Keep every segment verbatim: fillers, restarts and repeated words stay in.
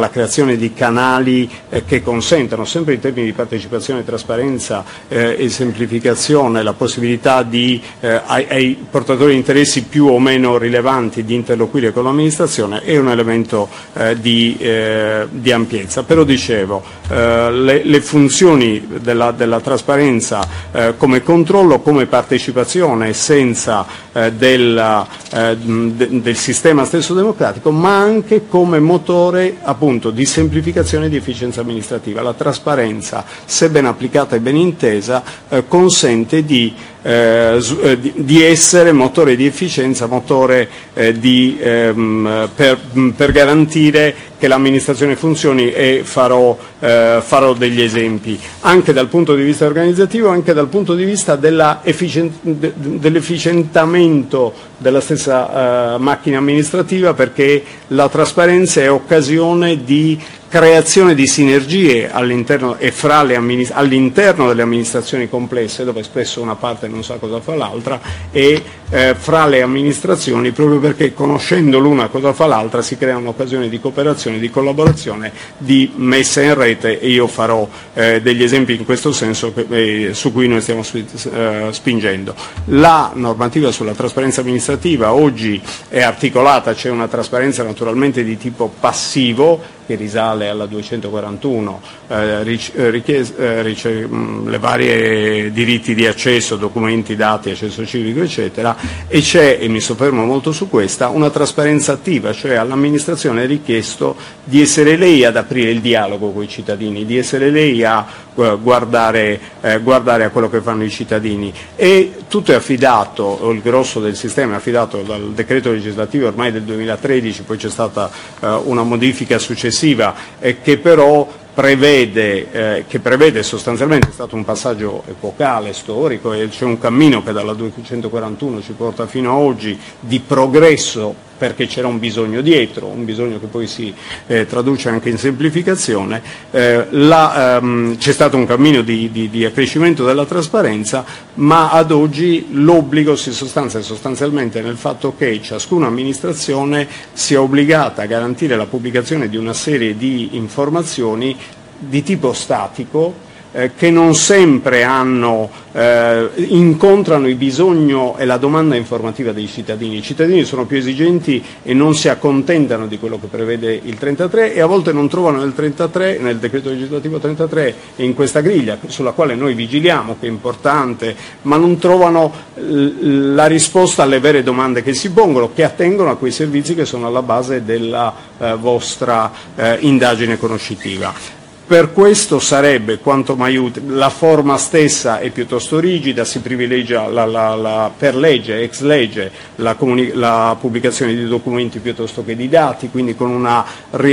la creazione di canali eh, che consentano, sempre in termini di partecipazione, trasparenza eh, e semplificazione, la possibilità di, eh, ai, ai portatori di interessi più o meno rilevanti di interloquire con l'amministrazione, è un elemento eh, di, eh, di ampiezza. Però dicevo, eh, le, le funzioni della, della trasparenza eh, come controllo, come partecipazione senza eh, della, eh, de, del sistema stesso democratico, ma anche come motore appunto di semplificazione e di efficienza amministrativa. La trasparenza, se ben applicata e ben intesa, eh, consente di, eh, di, di essere motore di efficienza, motore eh, di, ehm, per, per garantire che l'amministrazione funzioni, e farò, eh, farò degli esempi anche dal punto di vista organizzativo, anche dal punto di vista della efficien- de- dell'efficientamento della stessa eh, macchina amministrativa, perché la trasparenza è occasione di creazione di sinergie all'interno e fra le amministra- all'interno delle amministrazioni complesse, dove spesso una parte non sa cosa fa l'altra, e eh, fra le amministrazioni, proprio perché conoscendo l'una cosa fa l'altra si crea un'occasione di cooperazione, di collaborazione, di messa in rete, e io farò eh, degli esempi in questo senso che, eh, su cui noi stiamo spi- eh, spingendo. La normativa sulla trasparenza amministrativa oggi è articolata, c'è una trasparenza naturalmente di tipo passivo che risale alla duecentoquarantuno, eh, richies- eh, rice- mh, le varie diritti di accesso, documenti, dati, accesso civico, eccetera, e c'è, e mi soffermo molto su questa, una trasparenza attiva, cioè all'amministrazione è richiesto di essere lei ad aprire il dialogo con i cittadini, di essere lei a eh, guardare, eh, guardare a quello che fanno i cittadini, e tutto è affidato, o il grosso del sistema è affidato dal decreto legislativo ormai del duemilatredici, poi c'è stata eh, una modifica successiva e che però prevede, eh, che prevede sostanzialmente, è stato un passaggio epocale, storico, e c'è un cammino che dalla duecentoquarantuno ci porta fino a oggi di progresso, perché c'era un bisogno dietro, un bisogno che poi si eh, traduce anche in semplificazione. Eh, la, ehm, c'è stato un cammino di, di, di accrescimento della trasparenza, ma ad oggi l'obbligo si sostanzia sostanzialmente nel fatto che ciascuna amministrazione sia obbligata a garantire la pubblicazione di una serie di informazioni di tipo statico, Eh, che non sempre hanno, eh, incontrano il bisogno e la domanda informativa dei cittadini. I cittadini sono più esigenti e non si accontentano di quello che prevede il trentatré, e a volte non trovano nel trentatré, nel decreto legislativo trentatré e in questa griglia sulla quale noi vigiliamo, che è importante, ma non trovano l- la risposta alle vere domande che si pongono, che attengono a quei servizi che sono alla base della eh, vostra eh, indagine conoscitiva. Per questo sarebbe quanto mai utile, la forma stessa è piuttosto rigida, si privilegia la, la, la, per legge, ex legge, la, comuni- la pubblicazione di documenti piuttosto che di dati, quindi con una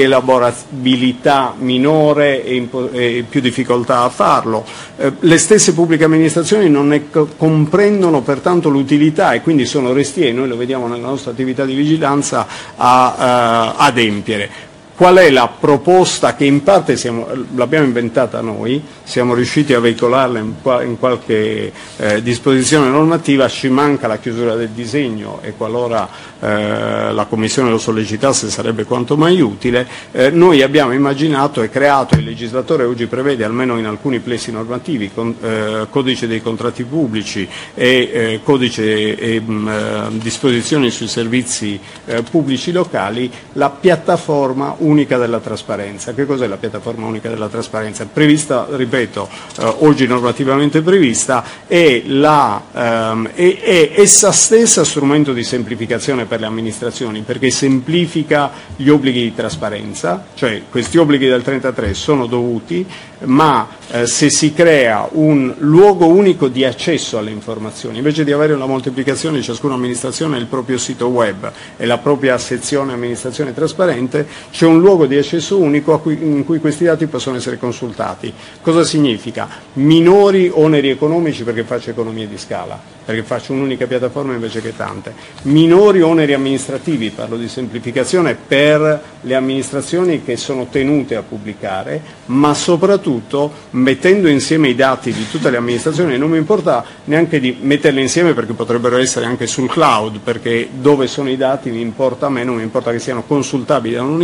rielaborabilità minore e, impo- e più difficoltà a farlo. Eh, le stesse pubbliche amministrazioni non ne co- comprendono pertanto l'utilità, e quindi sono restie, noi lo vediamo nella nostra attività di vigilanza, a uh, adempiere. Qual è la proposta che in parte siamo, l'abbiamo inventata noi, siamo riusciti a veicolarla in, qua, in qualche eh, disposizione normativa, ci manca la chiusura del disegno, e qualora eh, la Commissione lo sollecitasse sarebbe quanto mai utile. Eh, noi abbiamo immaginato e creato, il legislatore oggi prevede almeno in alcuni plessi normativi, con, eh, codice dei contratti pubblici e eh, codice e mh, disposizioni sui servizi eh, pubblici locali, la piattaforma unica della trasparenza. Che cos'è la piattaforma unica della trasparenza? Prevista, ripeto, eh, oggi normativamente prevista, è, la, ehm, è, è essa stessa strumento di semplificazione per le amministrazioni, perché semplifica gli obblighi di trasparenza, cioè questi obblighi del trentatré sono dovuti, ma eh, se si crea un luogo unico di accesso alle informazioni, invece di avere la moltiplicazione di ciascuna amministrazione nel proprio sito web e la propria sezione amministrazione trasparente, c'è un luogo di accesso unico a cui, in cui questi dati possono essere consultati. Cosa significa? Minori oneri economici, perché faccio economie di scala, perché faccio un'unica piattaforma invece che tante. Minori oneri amministrativi, parlo di semplificazione per le amministrazioni che sono tenute a pubblicare, ma soprattutto mettendo insieme i dati di tutte le amministrazioni. Non mi importa neanche di metterli insieme, perché potrebbero essere anche sul cloud, perché dove sono i dati mi importa a me, non mi importa che siano consultabili da un unico luogo,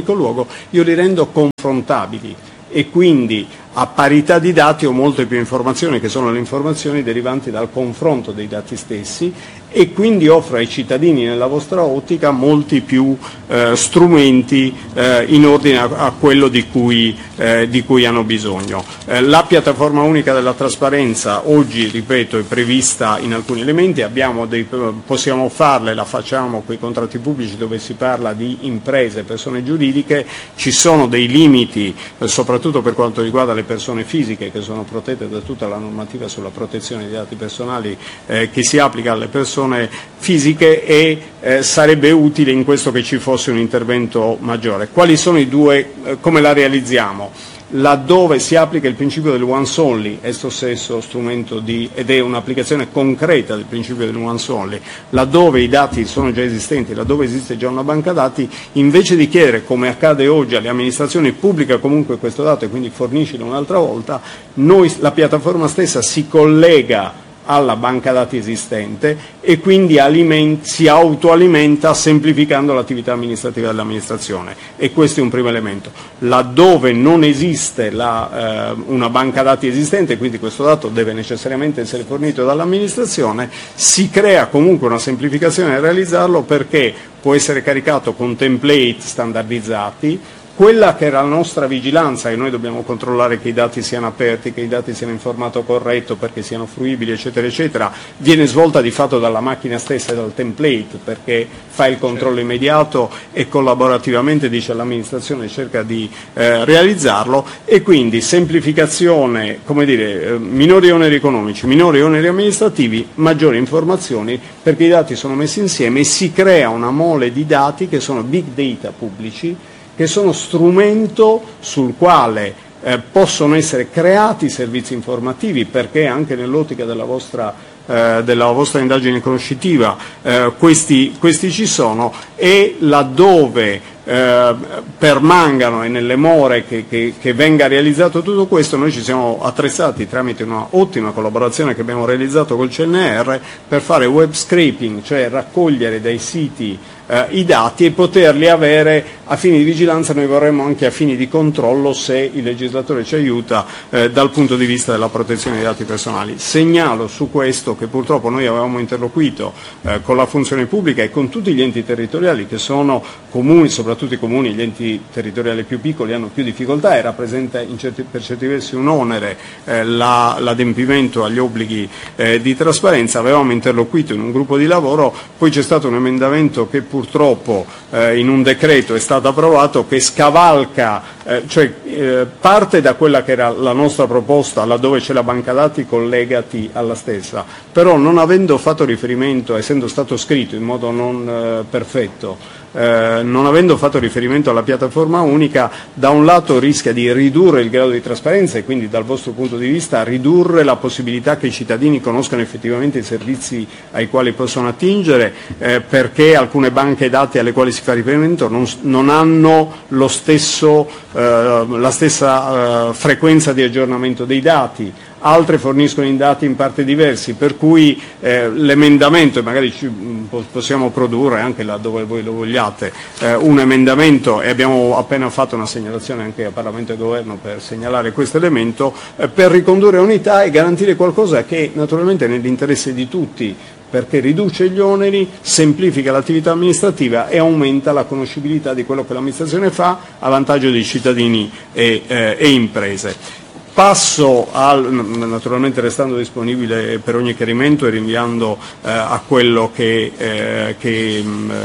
informatico, io li rendo confrontabili e quindi a parità di dati ho molte più informazioni, che sono le informazioni derivanti dal confronto dei dati stessi, e quindi offro ai cittadini nella vostra ottica molti più eh, strumenti eh, in ordine a, a quello di cui, eh, di cui hanno bisogno. Eh, la piattaforma unica della trasparenza oggi, ripeto, è prevista in alcuni elementi, abbiamo dei, possiamo farle, la facciamo con i contratti pubblici dove si parla di imprese, persone giuridiche, ci sono dei limiti eh, soprattutto per quanto riguarda le persone fisiche che sono protette da tutta la normativa sulla protezione dei dati personali eh, che si applica alle persone fisiche, e eh, sarebbe utile in questo che ci fosse un intervento maggiore. Quali sono i due, eh, come la realizziamo? Laddove si applica il principio del once only, esso stesso strumento di, ed è un'applicazione concreta del principio del once only, laddove i dati sono già esistenti, laddove esiste già una banca dati, invece di chiedere, come accade oggi alle amministrazioni, pubblica comunque questo dato e quindi forniscilo un'altra volta, noi, la piattaforma stessa si collega alla banca dati esistente e quindi si autoalimenta semplificando l'attività amministrativa dell'amministrazione, e questo è un primo elemento. Laddove non esiste la, eh, una banca dati esistente, quindi questo dato deve necessariamente essere fornito dall'amministrazione, si crea comunque una semplificazione a realizzarlo, perché può essere caricato con template standardizzati. Quella che era la nostra vigilanza, e noi dobbiamo controllare che i dati siano aperti, che i dati siano in formato corretto perché siano fruibili, eccetera, eccetera, viene svolta di fatto dalla macchina stessa e dal template, perché fa il controllo immediato e collaborativamente dice all'amministrazione, cerca di eh, realizzarlo, e quindi semplificazione, come dire, eh, minori oneri economici, minori oneri amministrativi, maggiori informazioni, perché i dati sono messi insieme e si crea una mole di dati che sono big data pubblici, che sono strumento sul quale eh, possono essere creati servizi informativi, perché anche nell'ottica della vostra, eh, della vostra indagine conoscitiva eh, questi, questi ci sono, e laddove eh, permangano e nelle more che, che, che venga realizzato tutto questo, noi ci siamo attrezzati tramite una ottima collaborazione che abbiamo realizzato col C N R per fare web scraping, cioè raccogliere dai siti Eh, i dati e poterli avere a fini di vigilanza. Noi vorremmo anche a fini di controllo, se il legislatore ci aiuta, eh, dal punto di vista della protezione dei dati personali. Segnalo su questo che purtroppo noi avevamo interloquito eh, con la funzione pubblica e con tutti gli enti territoriali, che sono comuni, soprattutto i comuni, gli enti territoriali più piccoli hanno più difficoltà, e rappresenta in certi, per certi versi un onere eh, la, l'adempimento agli obblighi eh, di trasparenza. Avevamo interloquito in un gruppo di lavoro, poi c'è stato un emendamento che purtroppo eh, in un decreto è stato approvato, che scavalca, eh, cioè eh, parte da quella che era la nostra proposta, laddove c'è la banca dati collegati alla stessa, però non avendo fatto riferimento, essendo stato scritto in modo non eh, perfetto, Eh, non avendo fatto riferimento alla piattaforma unica, da un lato rischia di ridurre il grado di trasparenza e quindi dal vostro punto di vista ridurre la possibilità che i cittadini conoscano effettivamente i servizi ai quali possono attingere, eh, perché alcune banche dati alle quali si fa riferimento non, non hanno lo stesso, eh, la stessa eh, frequenza di aggiornamento dei dati. Altre forniscono i dati in parte diversi, per cui eh, l'emendamento, e magari ci, possiamo produrre anche laddove voi lo vogliate, eh, un emendamento, e abbiamo appena fatto una segnalazione anche a Parlamento e Governo per segnalare questo elemento, eh, per ricondurre unità e garantire qualcosa che naturalmente è nell'interesse di tutti, perché riduce gli oneri, semplifica l'attività amministrativa e aumenta la conoscibilità di quello che l'amministrazione fa a vantaggio di cittadini e, eh, e imprese. Passo al, naturalmente restando disponibile per ogni chiarimento e rinviando eh, a quello che, eh, che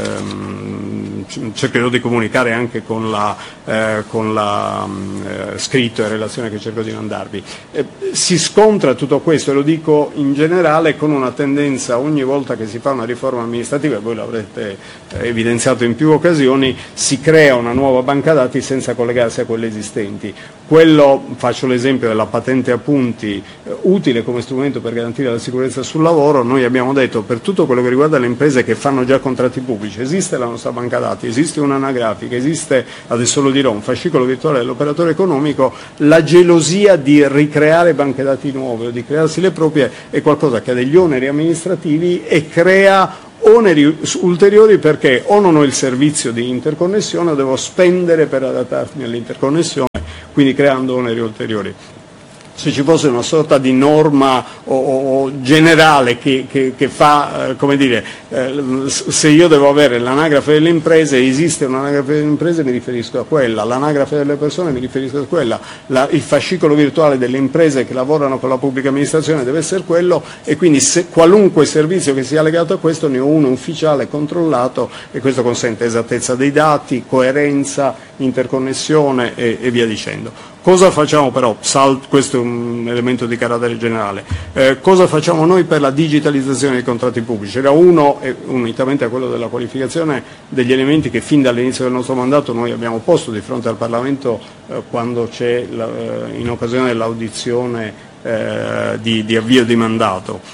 ehm, cercherò di comunicare anche con la, eh, con la eh, scritto e relazione che cerco di mandarvi. Eh, si scontra tutto questo, e lo dico in generale, con una tendenza ogni volta che si fa una riforma amministrativa, e voi l'avrete eh, evidenziato in più occasioni, si crea una nuova banca dati senza collegarsi a quelle esistenti. Quello, faccio l'esempio della patente a punti, eh, utile come strumento per garantire la sicurezza sul lavoro. Noi abbiamo detto, per tutto quello che riguarda le imprese che fanno già contratti pubblici, esiste la nostra banca dati, esiste un'anagrafica, esiste, adesso lo dirò, un fascicolo virtuale dell'operatore economico. La gelosia di ricreare banche dati nuove o di crearsi le proprie è qualcosa che ha degli oneri amministrativi e crea oneri ulteriori perché o non ho il servizio di interconnessione o devo spendere per adattarmi all'interconnessione, quindi creando oneri ulteriori. Se ci fosse una sorta di norma o, o generale che, che, che fa, eh, come dire, eh, se io devo avere l'anagrafe delle imprese, esiste un'anagrafe delle imprese, mi riferisco a quella, l'anagrafe delle persone, mi riferisco a quella, la, il fascicolo virtuale delle imprese che lavorano con la pubblica amministrazione deve essere quello, e quindi se, qualunque servizio che sia legato a questo ne ho uno ufficiale, controllato, e questo consente esattezza dei dati, coerenza, interconnessione e, e via dicendo. Cosa facciamo però? Sal, questo è un elemento di carattere generale. Eh, cosa facciamo noi per la digitalizzazione dei contratti pubblici? Era uno, e unitamente a quello della qualificazione, degli elementi che fin dall'inizio del nostro mandato noi abbiamo posto di fronte al Parlamento eh, quando c'è la, eh, in occasione dell'audizione eh, di, di avvio di mandato,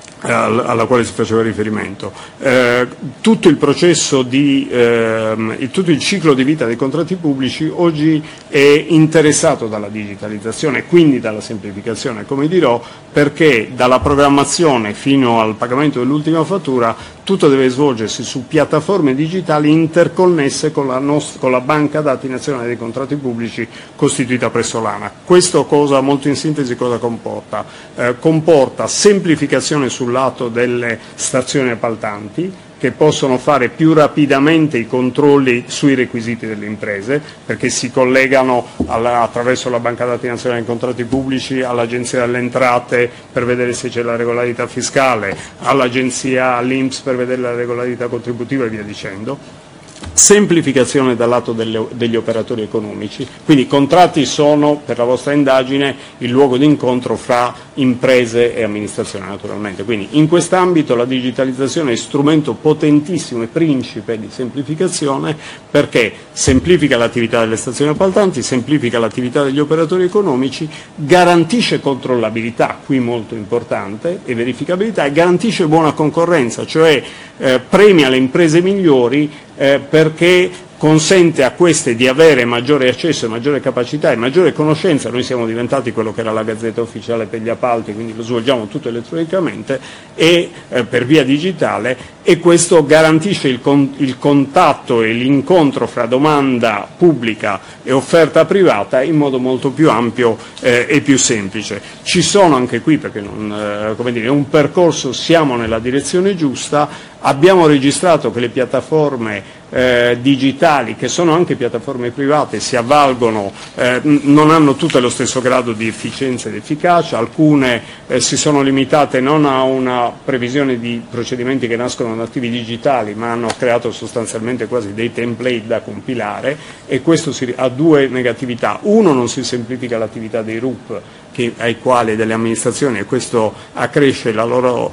alla quale si faceva riferimento. Eh, tutto il processo di eh, tutto il ciclo di vita dei contratti pubblici oggi è interessato dalla digitalizzazione e quindi dalla semplificazione, come dirò, perché dalla programmazione fino al pagamento dell'ultima fattura tutto deve svolgersi su piattaforme digitali interconnesse con la, nostra, con la banca dati nazionale dei contratti pubblici costituita presso l'ANAC. Questo cosa, molto in sintesi, cosa comporta? Eh, comporta semplificazione sul lato delle stazioni appaltanti, che possono fare più rapidamente i controlli sui requisiti delle imprese, perché si collegano alla, attraverso la banca dati nazionale dei contratti pubblici all'Agenzia delle Entrate per vedere se c'è la regolarità fiscale, all'Agenzia, all'I N P S per vedere la regolarità contributiva e via dicendo. Semplificazione dal lato delle, degli operatori economici, quindi i contratti sono, per la vostra indagine, il luogo di incontro fra imprese e amministrazione naturalmente, quindi in quest'ambito la digitalizzazione è strumento potentissimo e principe di semplificazione, perché semplifica l'attività delle stazioni appaltanti, semplifica l'attività degli operatori economici, garantisce controllabilità, qui molto importante, e verificabilità, e garantisce buona concorrenza, cioè eh, premia le imprese migliori Eh, perché consente a queste di avere maggiore accesso, maggiore capacità e maggiore conoscenza. Noi siamo diventati quello che era la Gazzetta Ufficiale per gli appalti, quindi lo svolgiamo tutto elettronicamente e eh, per via digitale, e questo garantisce il, con, il contatto e l'incontro fra domanda pubblica e offerta privata in modo molto più ampio eh, e più semplice. Ci sono anche qui, perché non, eh, come dire, è un percorso, siamo nella direzione giusta. Abbiamo registrato che le piattaforme eh, digitali, che sono anche piattaforme private, si avvalgono, eh, non hanno tutte lo stesso grado di efficienza ed efficacia, alcune eh, si sono limitate non a una previsione di procedimenti che nascono da attivi digitali, ma hanno creato sostanzialmente quasi dei template da compilare, e questo si, ha due negatività. Uno, non si semplifica l'attività dei R U P che, ai quali delle amministrazioni, e questo accresce la loro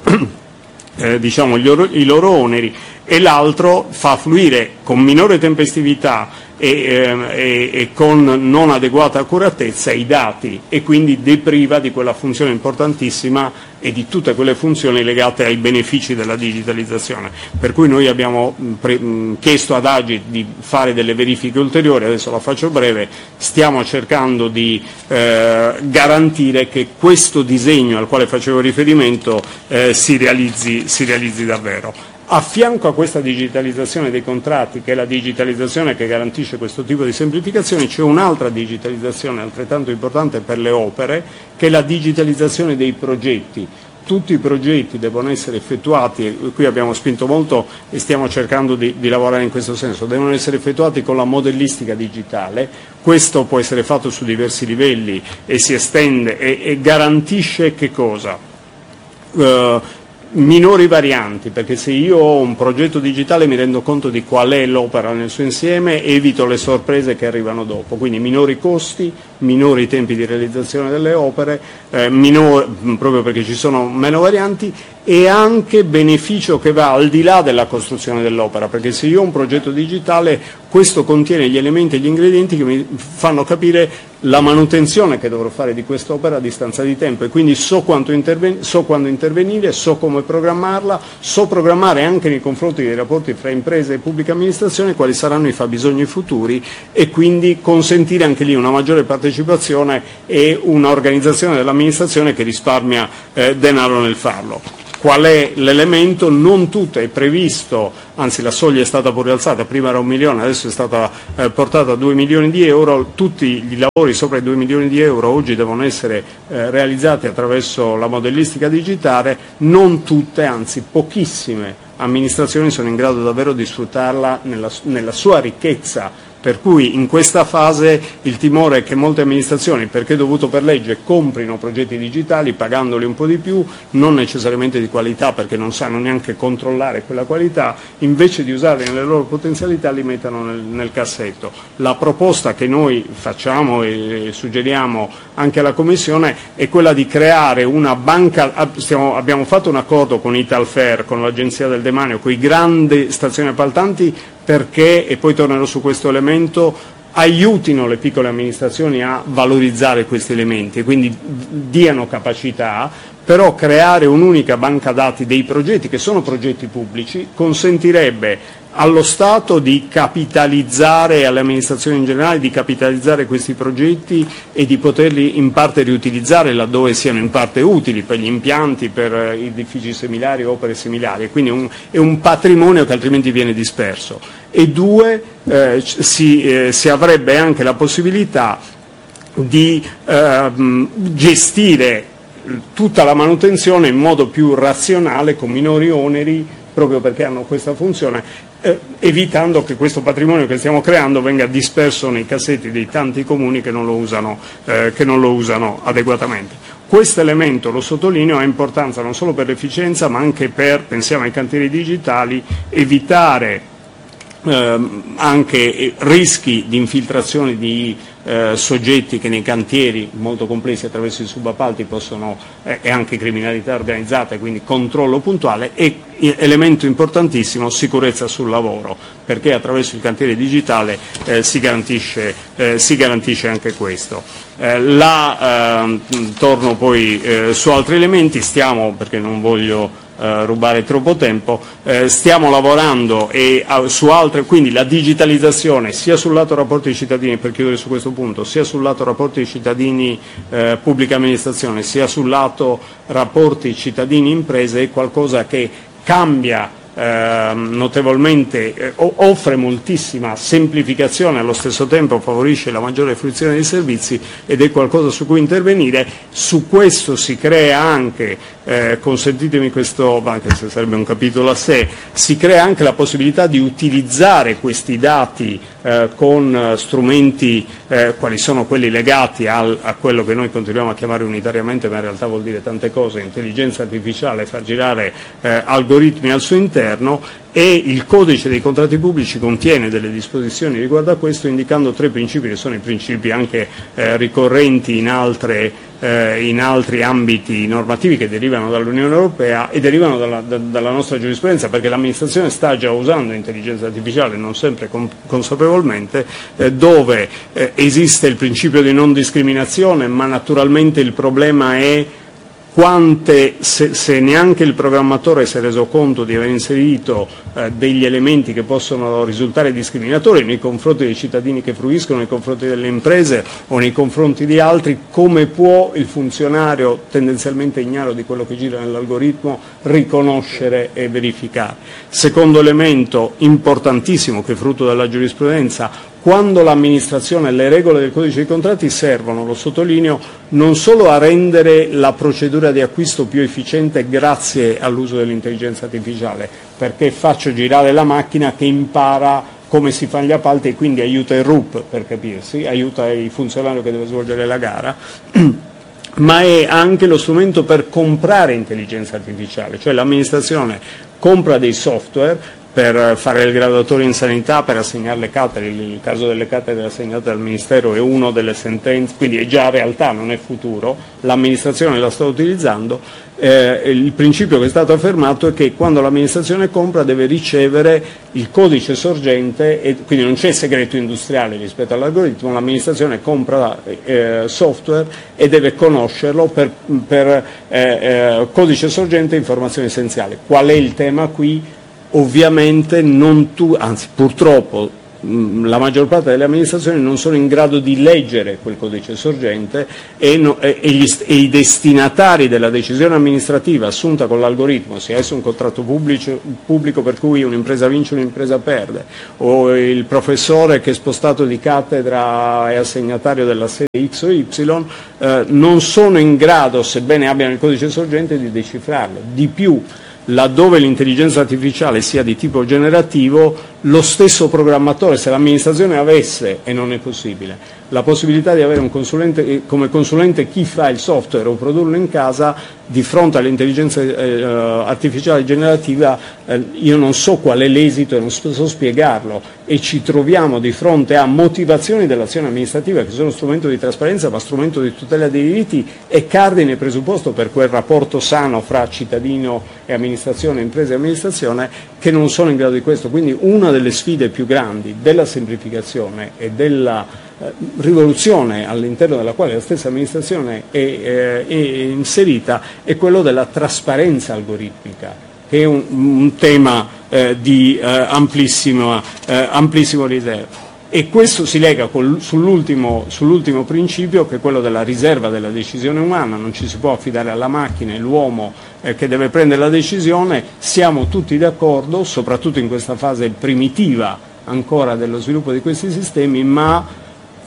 Eh, diciamo gli or- i loro oneri, e l'altro fa fluire con minore tempestività e, eh, e, e con non adeguata accuratezza i dati, e quindi depriva di quella funzione importantissima e di tutte quelle funzioni legate ai benefici della digitalizzazione. Per cui noi abbiamo pre- chiesto ad Agi di fare delle verifiche ulteriori, adesso la faccio breve, stiamo cercando di eh, garantire che questo disegno al quale facevo riferimento eh, si realizzi, si realizzi davvero. A fianco a questa digitalizzazione dei contratti, che è la digitalizzazione che garantisce questo tipo di semplificazione, c'è un'altra digitalizzazione altrettanto importante per le opere, che è la digitalizzazione dei progetti. Tutti i progetti devono essere effettuati, e qui abbiamo spinto molto e stiamo cercando di, di lavorare in questo senso, devono essere effettuati con la modellistica digitale. Questo può essere fatto su diversi livelli e si estende e, e garantisce che cosa? Uh, minori varianti, perché se io ho un progetto digitale mi rendo conto di qual è l'opera nel suo insieme, evito le sorprese che arrivano dopo, quindi minori costi, minori tempi di realizzazione delle opere, eh, minor, proprio perché ci sono meno varianti, e anche beneficio che va al di là della costruzione dell'opera, perché se io ho un progetto digitale, questo contiene gli elementi e gli ingredienti che mi fanno capire la manutenzione che dovrò fare di quest'opera a distanza di tempo, e quindi so, quanto interven- so quando intervenire, so come programmarla, so programmare anche nei confronti dei rapporti fra imprese e pubblica amministrazione quali saranno i fabbisogni futuri, e quindi consentire anche lì una maggiore partecipazione e un'organizzazione dell'amministrazione che risparmia eh, denaro nel farlo. qual è l'elemento, non tutto è previsto, anzi la soglia è stata pure alzata, prima era un milione, adesso è stata eh, portata a due milioni di euro, tutti gli lavori sopra i due milioni di euro oggi devono essere eh, realizzati attraverso la modellistica digitale, non tutte, anzi pochissime amministrazioni sono in grado davvero di sfruttarla nella, nella sua ricchezza. Per cui in questa fase il timore è che molte amministrazioni, perché dovuto per legge, comprino progetti digitali pagandoli un po' di più, non necessariamente di qualità perché non sanno neanche controllare quella qualità, invece di usarli nelle loro potenzialità li mettano nel, nel cassetto. La proposta che noi facciamo e suggeriamo anche alla Commissione è quella di creare una banca, stiamo, abbiamo fatto un accordo con Italfer, con l'Agenzia del Demanio, con i grandi stazioni appaltanti, perché, e poi tornerò su questo elemento, aiutino le piccole amministrazioni a valorizzare questi elementi e quindi diano capacità, però creare un'unica banca dati dei progetti, che sono progetti pubblici, consentirebbe allo Stato di capitalizzare e alle amministrazioni in generale di capitalizzare questi progetti e di poterli in parte riutilizzare laddove siano in parte utili per gli impianti, per edifici similari o opere similari, quindi un, è un patrimonio che altrimenti viene disperso. E due, eh, si, eh, si avrebbe anche la possibilità di eh, gestire tutta la manutenzione in modo più razionale, con minori oneri, proprio perché hanno questa funzione, eh, evitando che questo patrimonio che stiamo creando venga disperso nei cassetti dei tanti comuni che non lo usano, eh, che non lo usano adeguatamente. Questo elemento, lo sottolineo, ha importanza non solo per l'efficienza ma anche per, pensiamo ai cantieri digitali, evitare eh, anche rischi di infiltrazione di Eh, soggetti che nei cantieri molto complessi attraverso i subappalti possono, eh, e anche criminalità organizzata, quindi controllo puntuale, e elemento importantissimo, sicurezza sul lavoro, perché attraverso il cantiere digitale eh, si, garantisce, eh, si garantisce anche questo. Eh, la, eh, torno poi eh, su altri elementi, stiamo, perché non voglio Uh, rubare troppo tempo, eh, stiamo lavorando e, uh, su altre, quindi la digitalizzazione sia sul lato rapporti cittadini, per chiudere su questo punto, sia sul lato rapporti cittadini eh, pubblica amministrazione, sia sul lato rapporti cittadini imprese, è qualcosa che cambia Eh, notevolmente, eh, offre moltissima semplificazione, allo stesso tempo favorisce la maggiore fruizione dei servizi ed è qualcosa su cui intervenire. Su questo si crea anche, eh, consentitemi questo, anche se sarebbe un capitolo a sé, si crea anche la possibilità di utilizzare questi dati eh, con strumenti eh, quali sono quelli legati al, a quello che noi continuiamo a chiamare unitariamente, ma in realtà vuol dire tante cose, intelligenza artificiale, far girare eh, algoritmi al suo interno, e il codice dei contratti pubblici contiene delle disposizioni riguardo a questo, indicando tre principi che sono i principi anche eh, ricorrenti in, altre, eh, in altri ambiti normativi che derivano dall'Unione Europea e derivano dalla, da, dalla nostra giurisprudenza, perché l'amministrazione sta già usando intelligenza artificiale, non sempre con, consapevolmente, eh, dove eh, esiste il principio di non discriminazione, ma naturalmente il problema è quante, se, se neanche il programmatore si è reso conto di aver inserito eh, degli elementi che possono risultare discriminatori nei confronti dei cittadini che fruiscono, nei confronti delle imprese o nei confronti di altri, come può il funzionario tendenzialmente ignaro di quello che gira nell'algoritmo riconoscere e verificare. Secondo elemento importantissimo, che è frutto della giurisprudenza: quando l'amministrazione e le regole del codice dei contratti servono, lo sottolineo, non solo a rendere la procedura di acquisto più efficiente grazie all'uso dell'intelligenza artificiale, perché faccio girare la macchina che impara come si fanno gli appalti e quindi aiuta il R U P, per capirsi, aiuta il funzionario che deve svolgere la gara, ma è anche lo strumento per comprare intelligenza artificiale, cioè l'amministrazione compra dei software per fare il graduatorio in sanità, per assegnare le cattedre. Il caso delle cattedre assegnate dal Ministero è uno delle sentenze, quindi è già realtà, non è futuro, l'amministrazione la sta utilizzando. Eh, il principio che è stato affermato è che quando l'amministrazione compra deve ricevere il codice sorgente, e quindi non c'è segreto industriale rispetto all'algoritmo, l'amministrazione compra eh, software e deve conoscerlo per, per eh, eh, codice sorgente e informazioni essenziali. Qual è il tema qui? Ovviamente non tu, anzi purtroppo mh, la maggior parte delle amministrazioni non sono in grado di leggere quel codice sorgente e, no, e, e, gli, e i destinatari della decisione amministrativa assunta con l'algoritmo, sia esso un contratto pubblico, pubblico per cui un'impresa vince un'impresa perde, o il professore che è spostato di cattedra è assegnatario della sede X o Y, eh, non sono in grado, sebbene abbiano il codice sorgente, di decifrarlo. Di più, laddove l'intelligenza artificiale sia di tipo generativo, lo stesso programmatore, se l'amministrazione avesse, e non è possibile, la possibilità di avere un consulente, come consulente chi fa il software o produrlo in casa, di fronte all'intelligenza eh, artificiale generativa, eh, io non so qual è l'esito e non so spiegarlo, e ci troviamo di fronte a motivazioni dell'azione amministrativa che sono strumento di trasparenza ma strumento di tutela dei diritti e cardine presupposto per quel rapporto sano fra cittadino e amministrazione, impresa e amministrazione, che non sono in grado di questo. Quindi una delle sfide più grandi della semplificazione e della eh, rivoluzione all'interno della quale la stessa amministrazione è, eh, è inserita è quello della trasparenza algoritmica, che è un, un tema eh, di eh, amplissimo, eh, amplissimo riservo. E questo si lega col, sull'ultimo, sull'ultimo principio, che è quello della riserva della decisione umana. Non ci si può affidare alla macchina, è l'uomo eh, che deve prendere la decisione. Siamo tutti d'accordo, soprattutto in questa fase primitiva ancora dello sviluppo di questi sistemi, ma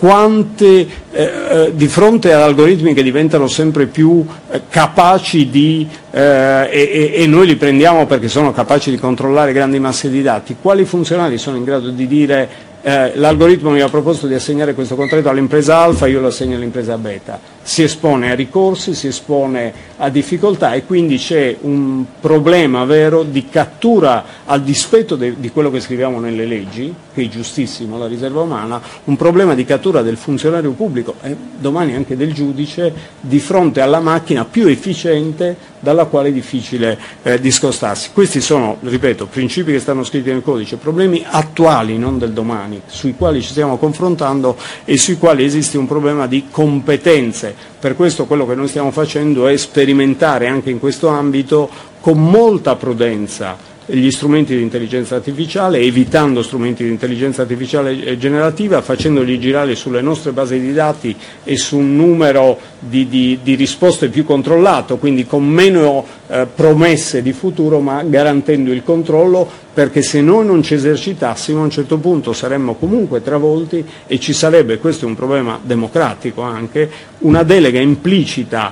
quante eh, di fronte ad algoritmi che diventano sempre più eh, capaci di, eh, e, e noi li prendiamo perché sono capaci di controllare grandi masse di dati, quali funzionari sono in grado di dire eh, l'algoritmo mi ha proposto di assegnare questo contratto all'impresa alfa, io lo assegno all'impresa beta? Si espone a ricorsi, si espone a difficoltà e quindi c'è un problema vero di cattura, al dispetto de, di quello che scriviamo nelle leggi, che è giustissimo, la riserva umana, un problema di cattura del funzionario pubblico e domani anche del giudice di fronte alla macchina più efficiente dalla quale è difficile eh, discostarsi. Questi sono, ripeto, principi che stanno scritti nel codice, problemi attuali, non del domani, sui quali ci stiamo confrontando e sui quali esiste un problema di competenze. Per questo quello che noi stiamo facendo è sperimentare anche in questo ambito con molta prudenza gli strumenti di intelligenza artificiale, evitando strumenti di intelligenza artificiale generativa, facendoli girare sulle nostre basi di dati e su un numero di, di, di risposte più controllato, quindi con meno eh, promesse di futuro, ma garantendo il controllo, perché se noi non ci esercitassimo a un certo punto saremmo comunque travolti e ci sarebbe, questo è un problema democratico anche, una delega implicita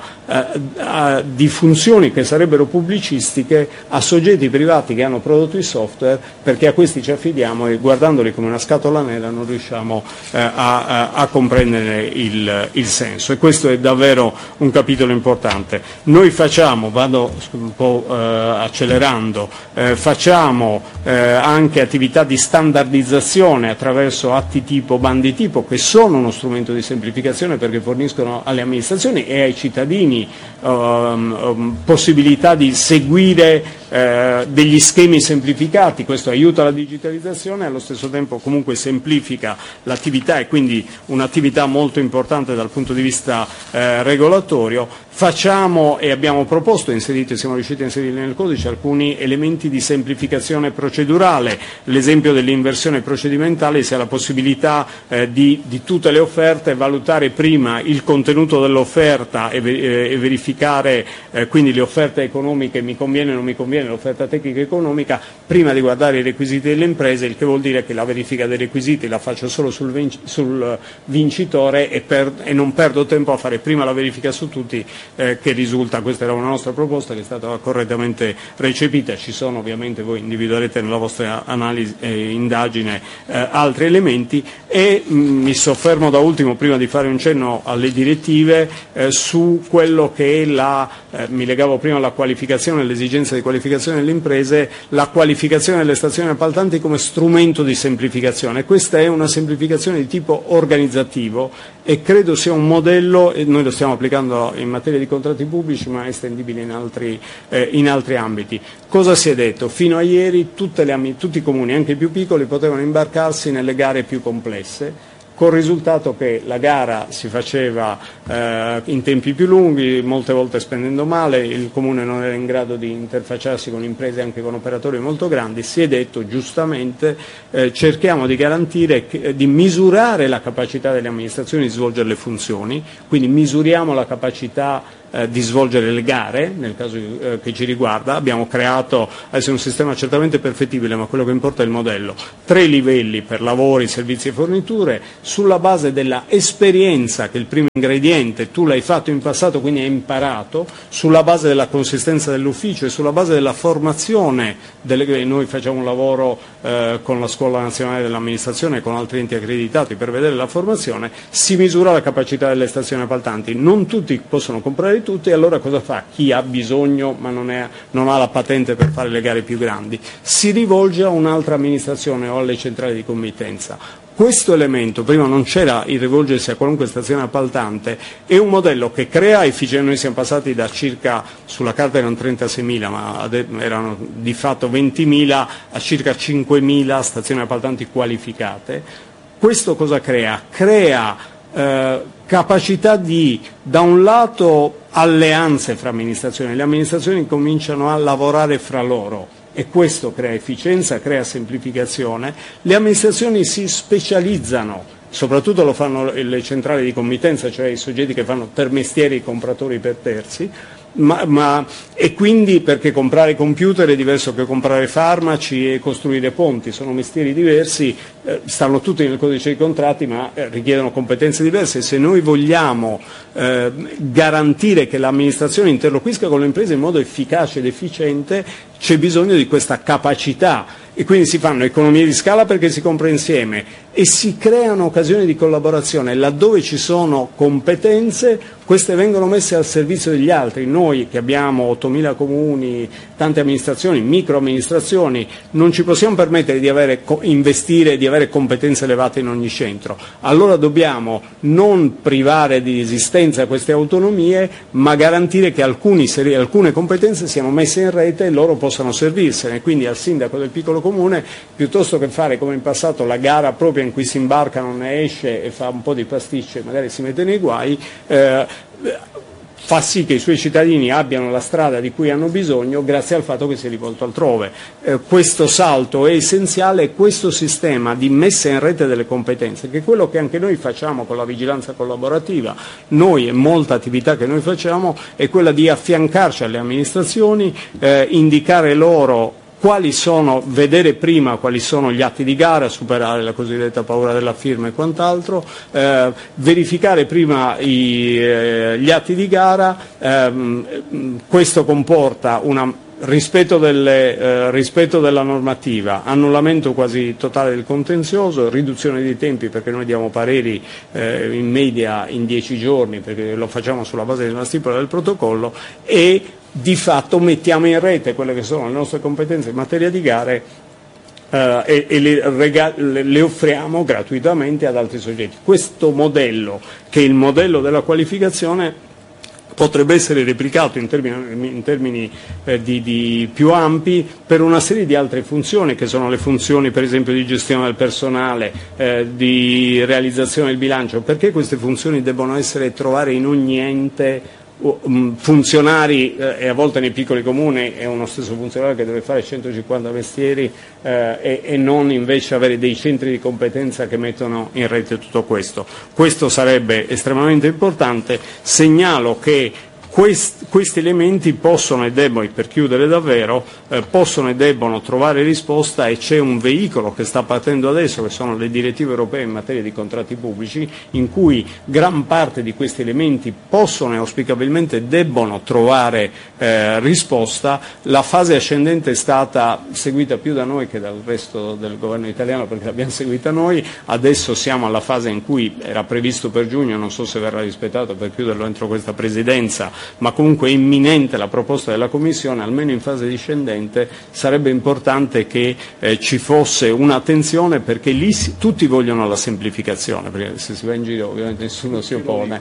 eh, di funzioni che sarebbero pubblicistiche a soggetti privati che hanno prodotto i software, perché a questi ci affidiamo e guardandoli come una scatola nera non riusciamo eh, a, a, a comprendere il, il senso, e questo è davvero un capitolo importante. Noi facciamo, vado un po' eh, accelerando, eh, facciamo Eh, anche attività di standardizzazione attraverso atti tipo, bandi tipo, che sono uno strumento di semplificazione perché forniscono alle amministrazioni e ai cittadini um, um, possibilità di seguire eh, degli schemi semplificati. Questo aiuta la digitalizzazione e allo stesso tempo comunque semplifica l'attività, e quindi un'attività molto importante dal punto di vista eh, regolatorio. Facciamo e abbiamo proposto, inserito, siamo riusciti a inserire nel codice alcuni elementi di semplificazione procedurale. L'esempio dell'inversione procedimentale, sia la possibilità eh, di, di tutte le offerte valutare prima il contenuto dell'offerta e, eh, e verificare eh, quindi le offerte economiche, mi conviene o non mi conviene l'offerta tecnica economica, prima di guardare i requisiti delle imprese, il che vuol dire che la verifica dei requisiti la faccio solo sul, vinc- sul vincitore e, per, e non perdo tempo a fare prima la verifica su tutti. Eh, che risulta, questa era una nostra proposta che è stata correttamente recepita, ci sono ovviamente, voi individuerete nella vostra analisi e eh, indagine eh, altri elementi, e mh, mi soffermo da ultimo, prima di fare un cenno alle direttive, eh, su quello che è la, eh, mi legavo prima alla qualificazione, all'esigenza di qualificazione delle imprese, la qualificazione delle stazioni appaltanti come strumento di semplificazione. Questa è una semplificazione di tipo organizzativo e credo sia un modello, e noi lo stiamo applicando in materia di contratti pubblici, ma è estendibile in altri, eh, in altri ambiti. Cosa si è detto? Fino a ieri tutte le, tutti i comuni, anche i più piccoli, potevano imbarcarsi nelle gare più complesse, col risultato che la gara si faceva eh, in tempi più lunghi, molte volte spendendo male, il Comune non era in grado di interfacciarsi con imprese, anche con operatori molto grandi. Si è detto giustamente eh, cerchiamo di garantire, che, di misurare la capacità delle amministrazioni di svolgere le funzioni, quindi misuriamo la capacità eh, di svolgere le gare, nel caso eh, che ci riguarda. Abbiamo creato, adesso è un sistema certamente perfettibile, ma quello che importa è il modello, tre livelli per lavori, servizi e forniture, sulla base della esperienza, che è il primo ingrediente, tu l'hai fatto in passato, quindi hai imparato, sulla base della consistenza dell'ufficio e sulla base della formazione, delle, noi facciamo un lavoro eh, con la Scuola Nazionale dell'Amministrazione e con altri enti accreditati per vedere la formazione, si misura la capacità delle stazioni appaltanti. Non tutti possono comprare tutti, e allora cosa fa? Chi ha bisogno ma non, è, non ha la patente per fare le gare più grandi, si rivolge a un'altra amministrazione o alle centrali di committenza. Questo elemento, prima non c'era il rivolgersi a qualunque stazione appaltante, è un modello che crea efficienza. Noi siamo passati da circa, sulla carta erano trentaseimila, ma erano di fatto ventimila, a circa cinquemila stazioni appaltanti qualificate. Questo cosa crea? Crea eh, capacità di, da un lato, alleanze fra amministrazioni. Le amministrazioni cominciano a lavorare fra loro, e questo crea efficienza, crea semplificazione. Le amministrazioni si specializzano, soprattutto lo fanno le centrali di committenza, cioè i soggetti che fanno per mestieri i compratori per terzi, ma, ma, e quindi perché comprare computer è diverso che comprare farmaci e costruire ponti, sono mestieri diversi, eh, stanno tutti nel codice dei contratti, ma eh, richiedono competenze diverse. Se noi vogliamo eh, garantire che l'amministrazione interloquisca con le imprese in modo efficace ed efficiente, c'è bisogno di questa capacità, e quindi si fanno economie di scala perché si compra insieme e si creano occasioni di collaborazione. Laddove ci sono competenze, queste vengono messe al servizio degli altri. Noi che abbiamo ottomila comuni, tante amministrazioni, microamministrazioni, non ci possiamo permettere di avere, investire, di avere competenze elevate in ogni centro. Allora dobbiamo non privare di esistenza queste autonomie, ma garantire che alcuni, alcune competenze siano messe in rete e loro possano servirsene. Quindi al sindaco del piccolo comune, piuttosto che fare come in passato la gara propria in cui si imbarca, non ne esce e fa un po' di pasticce, magari si mette nei guai, eh, fa sì che i suoi cittadini abbiano la strada di cui hanno bisogno grazie al fatto che si è rivolto altrove. Eh, questo salto è essenziale, e questo sistema di messa in rete delle competenze, che è quello che anche noi facciamo con la vigilanza collaborativa, noi e molta attività che noi facciamo, è quella di affiancarci alle amministrazioni, eh, indicare loro quali sono, vedere prima quali sono gli atti di gara, superare la cosiddetta paura della firma e quant'altro, eh, verificare prima i, eh, gli atti di gara. ehm, questo comporta un rispetto, delle, eh, rispetto della normativa, annullamento quasi totale del contenzioso, riduzione dei tempi, perché noi diamo pareri eh, in media in dieci giorni, perché lo facciamo sulla base della stipula del protocollo, e di fatto mettiamo in rete quelle che sono le nostre competenze in materia di gare eh, e, e le, le, le offriamo gratuitamente ad altri soggetti. Questo modello, che è il modello della qualificazione, potrebbe essere replicato in termini, in termini eh, di, di più ampi per una serie di altre funzioni, che sono le funzioni per esempio di gestione del personale, eh, di realizzazione del bilancio. Perché queste funzioni debbono essere trovate in ogni ente? Funzionari, eh, e a volte nei piccoli comuni è uno stesso funzionario che deve fare centocinquanta mestieri, eh, e, e non invece avere dei centri di competenza che mettono in rete tutto questo. Questo sarebbe estremamente importante. Segnalo che Quest, questi elementi possono e debbono, per chiudere davvero, eh, possono e debbono trovare risposta, e c'è un veicolo che sta partendo adesso, che sono le direttive europee in materia di contratti pubblici, in cui gran parte di questi elementi possono e auspicabilmente debbono trovare eh, risposta. La fase ascendente è stata seguita più da noi che dal resto del governo italiano, perché l'abbiamo seguita noi. Adesso siamo alla fase in cui era previsto per giugno, non so se verrà rispettato per chiuderlo entro questa presidenza, ma comunque è imminente la proposta della Commissione. Almeno in fase discendente sarebbe importante che eh, ci fosse un'attenzione, perché lì si, tutti vogliono la semplificazione, perché se si va in giro ovviamente nessuno si oppone,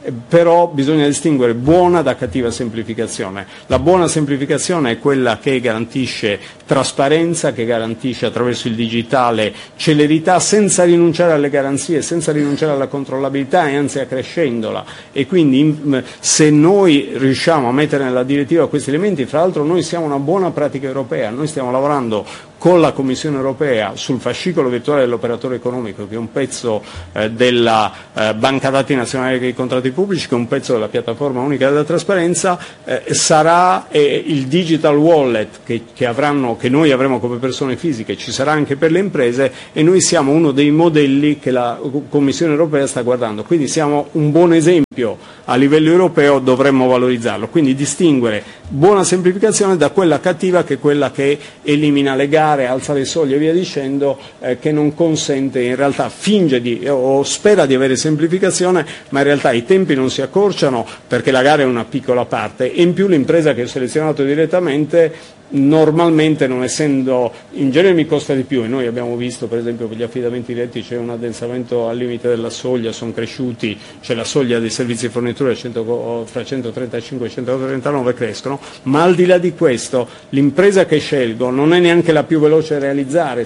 però bisogna distinguere buona da cattiva semplificazione. La buona semplificazione è quella che garantisce trasparenza, che garantisce attraverso il digitale celerità senza rinunciare alle garanzie, senza rinunciare alla controllabilità e anzi accrescendola, e quindi se noi riusciamo a mettere nella direttiva questi elementi, fra l'altro noi siamo una buona pratica europea, noi stiamo lavorando con la Commissione europea sul fascicolo virtuale dell'operatore economico, che è un pezzo eh, della eh, banca dati nazionale dei contratti pubblici, che è un pezzo della piattaforma unica della trasparenza, eh, sarà eh, il digital wallet che, che, avranno, che noi avremo come persone fisiche, ci sarà anche per le imprese, e noi siamo uno dei modelli che la Commissione europea sta guardando, quindi siamo un buon esempio a livello europeo, dovremmo valorizzarlo, quindi distinguere buona semplificazione da quella cattiva, che è quella che elimina le gare, alza le soglie e via dicendo, eh, che non consente, in realtà finge di, o spera di avere semplificazione, ma in realtà i tempi non si accorciano perché la gara è una piccola parte, e in più l'impresa che ho selezionato direttamente normalmente, non essendo, in genere mi costa di più, e noi abbiamo visto per esempio per gli affidamenti diretti c'è un addensamento al limite della soglia, sono cresciuti, c'è la soglia dei servizi di fornitura fra centotrentacinque e centotrentanove crescono, ma al di là di questo l'impresa che scelgo non è neanche la più veloce a realizzare,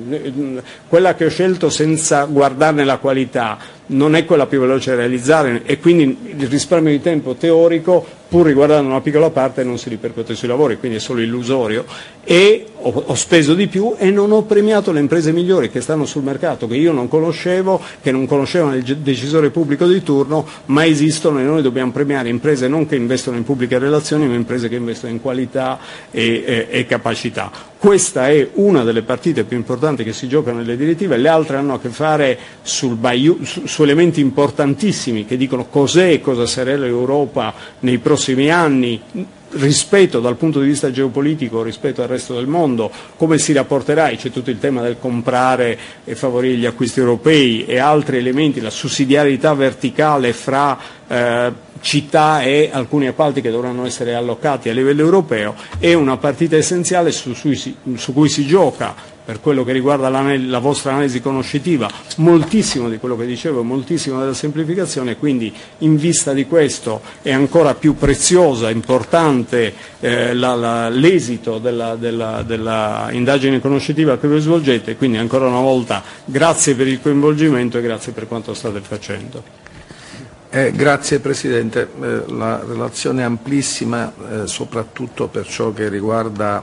quella che ho scelto senza guardarne la qualità non è quella più veloce da realizzare, e quindi il risparmio di tempo teorico, pur riguardando una piccola parte, non si ripercuote sui lavori, quindi è solo illusorio, e ho, ho speso di più e non ho premiato le imprese migliori che stanno sul mercato, che io non conoscevo, che non conoscevano il decisore pubblico di turno, ma esistono, e noi dobbiamo premiare imprese non che investono in pubbliche relazioni, ma imprese che investono in qualità e, e, e capacità. Questa è una delle partite più importanti che si giocano nelle direttive, le altre hanno a che fare sul buy, su, su elementi importantissimi che dicono cos'è e cosa sarà l'Europa nei prossimi anni, rispetto dal punto di vista geopolitico rispetto al resto del mondo, come si rapporterà, c'è tutto il tema del comprare e favorire gli acquisti europei e altri elementi, la sussidiarietà verticale fra eh, città e alcuni appalti che dovranno essere allocati a livello europeo, è una partita essenziale su, su, su cui si gioca, per quello che riguarda la vostra analisi conoscitiva, moltissimo di quello che dicevo, moltissimo della semplificazione, quindi in vista di questo è ancora più preziosa, importante eh, l'esito della, della, della indagine conoscitiva che voi svolgete, quindi ancora una volta grazie per il coinvolgimento e grazie per quanto state facendo. Eh, grazie Presidente, eh, la relazione è amplissima, eh, soprattutto per ciò che riguarda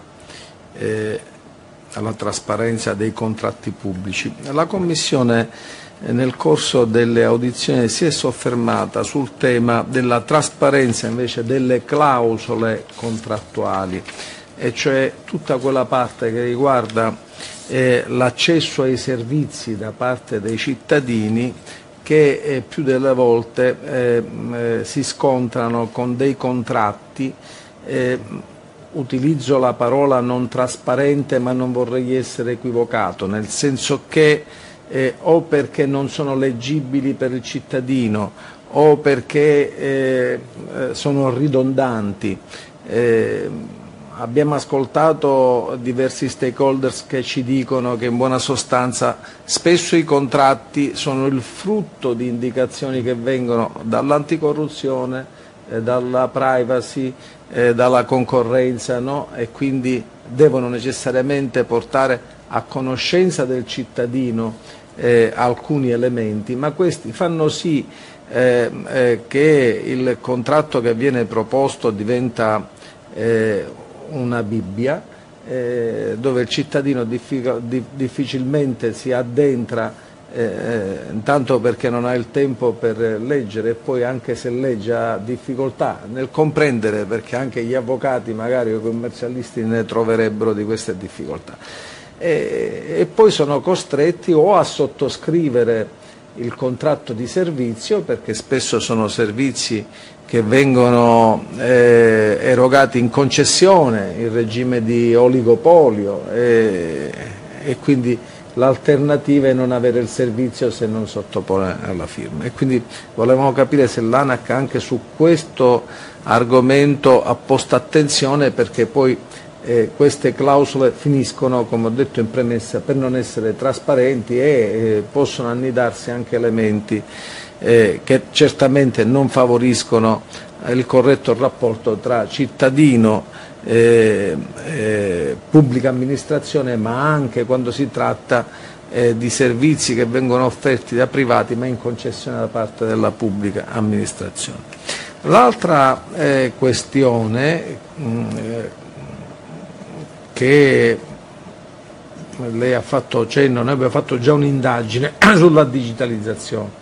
eh, alla trasparenza dei contratti pubblici. La Commissione eh, nel corso delle audizioni si è soffermata sul tema della trasparenza invece delle clausole contrattuali, e cioè tutta quella parte che riguarda eh, l'accesso ai servizi da parte dei cittadini che eh, più delle volte eh, eh, si scontrano con dei contratti, eh, utilizzo la parola non trasparente ma non vorrei essere equivocato, nel senso che eh, o perché non sono leggibili per il cittadino o perché eh, sono ridondanti. Eh, abbiamo ascoltato diversi stakeholders che ci dicono che in buona sostanza spesso i contratti sono il frutto di indicazioni che vengono dall'anticorruzione, eh, dalla privacy, eh, dalla concorrenza, no? E quindi devono necessariamente portare a conoscenza del cittadino eh, alcuni elementi, ma questi fanno sì eh, eh, che il contratto che viene proposto diventa eh, una Bibbia eh, dove il cittadino diffic- di- difficilmente si addentra, eh, intanto perché non ha il tempo per leggere e poi anche se legge ha difficoltà nel comprendere, perché anche gli avvocati magari o i commercialisti ne troverebbero di queste difficoltà. E, e poi sono costretti o a sottoscrivere il contratto di servizio, perché spesso sono servizi che vengono eh, erogati in concessione, in regime di oligopolio, e, e quindi l'alternativa è non avere il servizio se non sottopone alla firma. E quindi volevamo capire se l'ANAC anche su questo argomento ha posto attenzione, perché poi eh, queste clausole finiscono, come ho detto in premessa, per non essere trasparenti e eh, possono annidarsi anche elementi eh, che certamente non favoriscono il corretto rapporto tra cittadino, eh, eh, pubblica amministrazione, ma anche quando si tratta eh, di servizi che vengono offerti da privati ma in concessione da parte della pubblica amministrazione. L'altra eh, questione mh, eh, che lei ha fatto cenno, noi abbiamo fatto già un'indagine sulla digitalizzazione.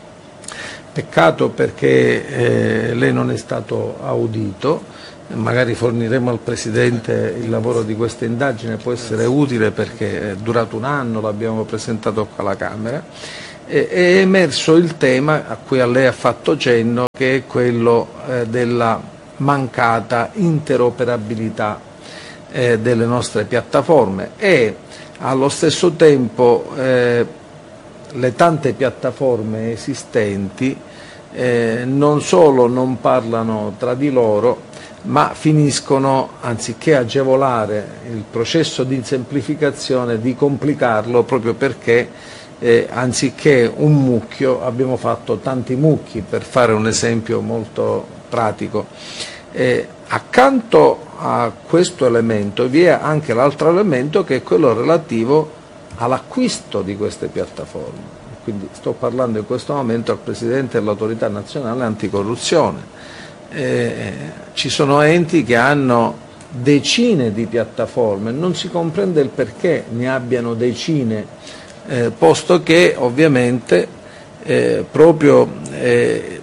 Peccato perché eh, lei non è stato audito, magari forniremo al Presidente il lavoro di questa indagine, può essere utile perché è durato un anno, l'abbiamo presentato qua alla Camera, e, è emerso il tema a cui a lei ha fatto cenno, che è quello eh, della mancata interoperabilità eh, delle nostre piattaforme e allo stesso tempo eh, le tante piattaforme esistenti eh, non solo non parlano tra di loro, ma finiscono, anziché agevolare il processo di semplificazione, di complicarlo, proprio perché eh, anziché un mucchio abbiamo fatto tanti mucchi, per fare un esempio molto pratico. Eh, accanto a questo elemento vi è anche l'altro elemento, che è quello relativo all'acquisto di queste piattaforme. Quindi sto parlando in questo momento al Presidente dell'Autorità Nazionale Anticorruzione. Eh, ci sono enti che hanno decine di piattaforme, non si comprende il perché ne abbiano decine, eh, posto che ovviamente eh, proprio eh,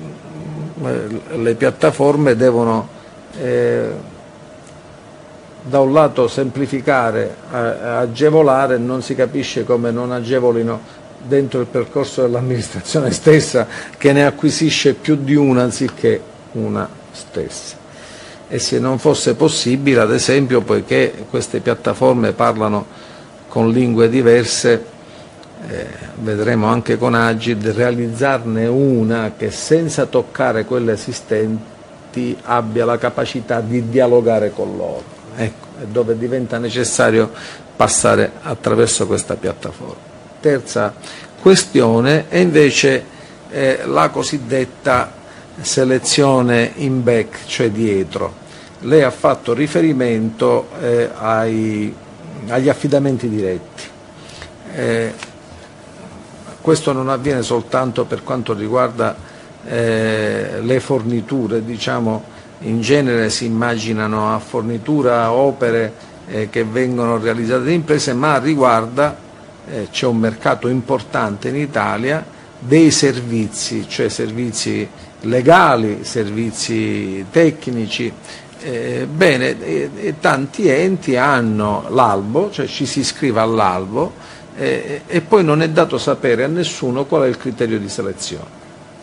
le piattaforme devono eh, da un lato semplificare, eh, agevolare, non si capisce come non agevolino dentro il percorso dell'amministrazione stessa, che ne acquisisce più di una anziché una stessa. E se non fosse possibile, ad esempio, poiché queste piattaforme parlano con lingue diverse, eh, vedremo anche con Agid, realizzarne una che senza toccare quelle esistenti abbia la capacità di dialogare con loro, ecco, e dove diventa necessario passare attraverso questa piattaforma. Terza questione è invece eh, la cosiddetta selezione in back, cioè dietro. Lei ha fatto riferimento eh, ai, agli affidamenti diretti. Eh, questo non avviene soltanto per quanto riguarda eh, le forniture, diciamo, in genere si immaginano a fornitura opere eh, che vengono realizzate da imprese, ma riguarda, eh, c'è un mercato importante in Italia dei servizi, cioè servizi legali, servizi tecnici. Eh, bene, e, e tanti enti hanno l'albo, cioè ci si iscrive all'albo eh, e poi non è dato sapere a nessuno qual è il criterio di selezione.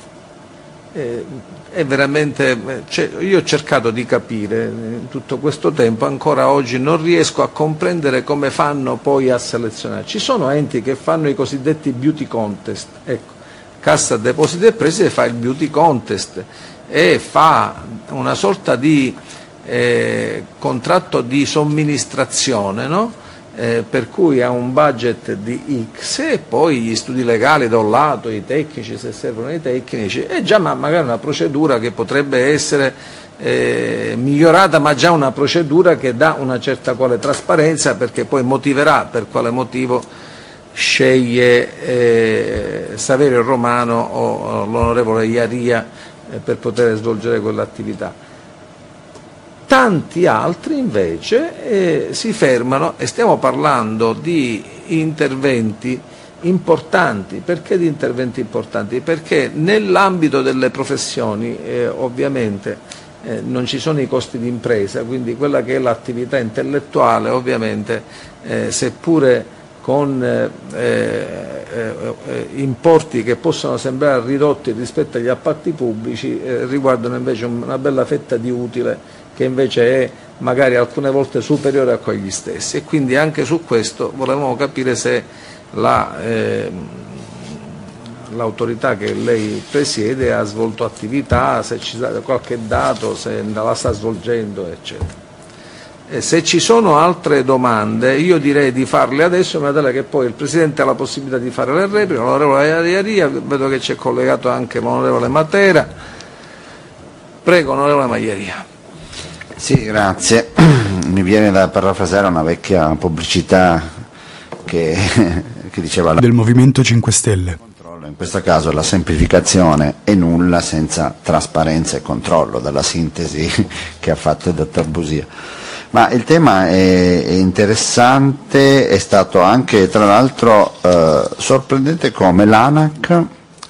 Eh, è veramente, cioè, io ho cercato di capire in tutto questo tempo, ancora oggi non riesco a comprendere come fanno poi a selezionare. Ci sono enti che fanno i cosiddetti beauty contest, ecco, Cassa Depositi e Prestiti fa il beauty contest e fa una sorta di eh, contratto di somministrazione, no? Eh, per cui ha un budget di X e poi gli studi legali da un lato, i tecnici se servono i tecnici, e già ma magari una procedura che potrebbe essere eh, migliorata, ma già una procedura che dà una certa quale trasparenza, perché poi motiverà per quale motivo sceglie eh, Saverio Romano o l'onorevole Iaria eh, per poter svolgere quell'attività. Tanti altri invece eh, si fermano, e stiamo parlando di interventi importanti. Perché di interventi importanti? Perché nell'ambito delle professioni eh, ovviamente eh, non ci sono i costi di impresa, quindi quella che è l'attività intellettuale ovviamente eh, seppure con eh, eh, importi che possono sembrare ridotti rispetto agli appalti pubblici, eh, riguardano invece una bella fetta di utile che invece è magari alcune volte superiore a quegli stessi, e quindi anche su questo volevamo capire se la, eh, l'autorità che lei presiede ha svolto attività, se ci dà qualche dato, se la sta svolgendo, eccetera. Eh, se ci sono altre domande io direi di farle adesso, in maniera che poi il Presidente ha la possibilità di fare le repliche. L'onorevole Iaria, vedo che c'è collegato anche l'onorevole Matera. Prego, onorevole Maglieria. Sì, grazie. Mi viene da parafrasare una vecchia pubblicità che, che diceva... del Movimento cinque Stelle. In questo caso la semplificazione è nulla senza trasparenza e controllo, dalla sintesi che ha fatto il dottor Busia. Ma il tema è, è interessante, è stato anche tra l'altro eh, sorprendente come l'ANAC,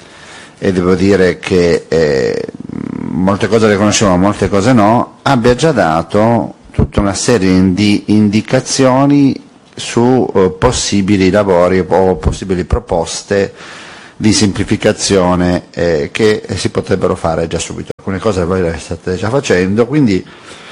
e devo dire che eh, molte cose le conoscevo, molte cose no, abbia già dato tutta una serie di indicazioni su eh, possibili lavori o possibili proposte di semplificazione eh, che si potrebbero fare già subito. Alcune cose voi le state già facendo, quindi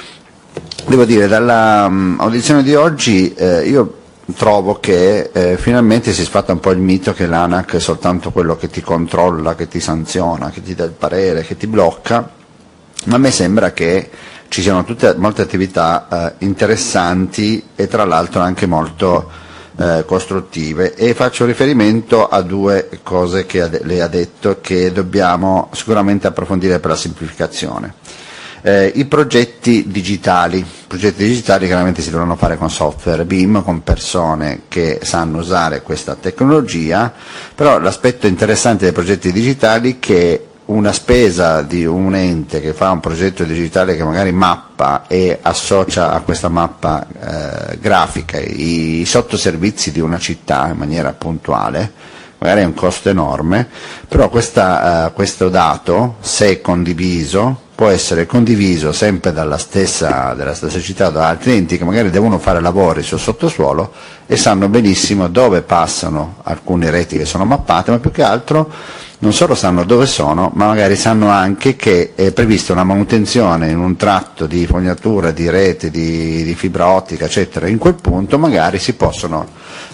devo dire, dalla um, audizione di oggi eh, io trovo che eh, finalmente si sfatta un po' il mito che l'ANAC è soltanto quello che ti controlla, che ti sanziona, che ti dà il parere, che ti blocca, ma a me sembra che ci siano tutte, molte attività eh, interessanti e tra l'altro anche molto eh, costruttive, e faccio riferimento a due cose che lei ha detto che dobbiamo sicuramente approfondire per la semplificazione. Eh, I progetti digitali, progetti digitali chiaramente si dovranno fare con software B I M, con persone che sanno usare questa tecnologia, però l'aspetto interessante dei progetti digitali è che una spesa di un ente che fa un progetto digitale che magari mappa e associa a questa mappa eh, grafica i, i sottoservizi di una città in maniera puntuale, magari è un costo enorme, però questa, uh, questo dato, se condiviso, può essere condiviso sempre dalla stessa, dalla stessa città o da altri enti che magari devono fare lavori sul sottosuolo e sanno benissimo dove passano alcune reti che sono mappate, ma più che altro non solo sanno dove sono, ma magari sanno anche che è prevista una manutenzione in un tratto di fognatura, di rete, di, di fibra ottica, eccetera. In quel punto magari si possono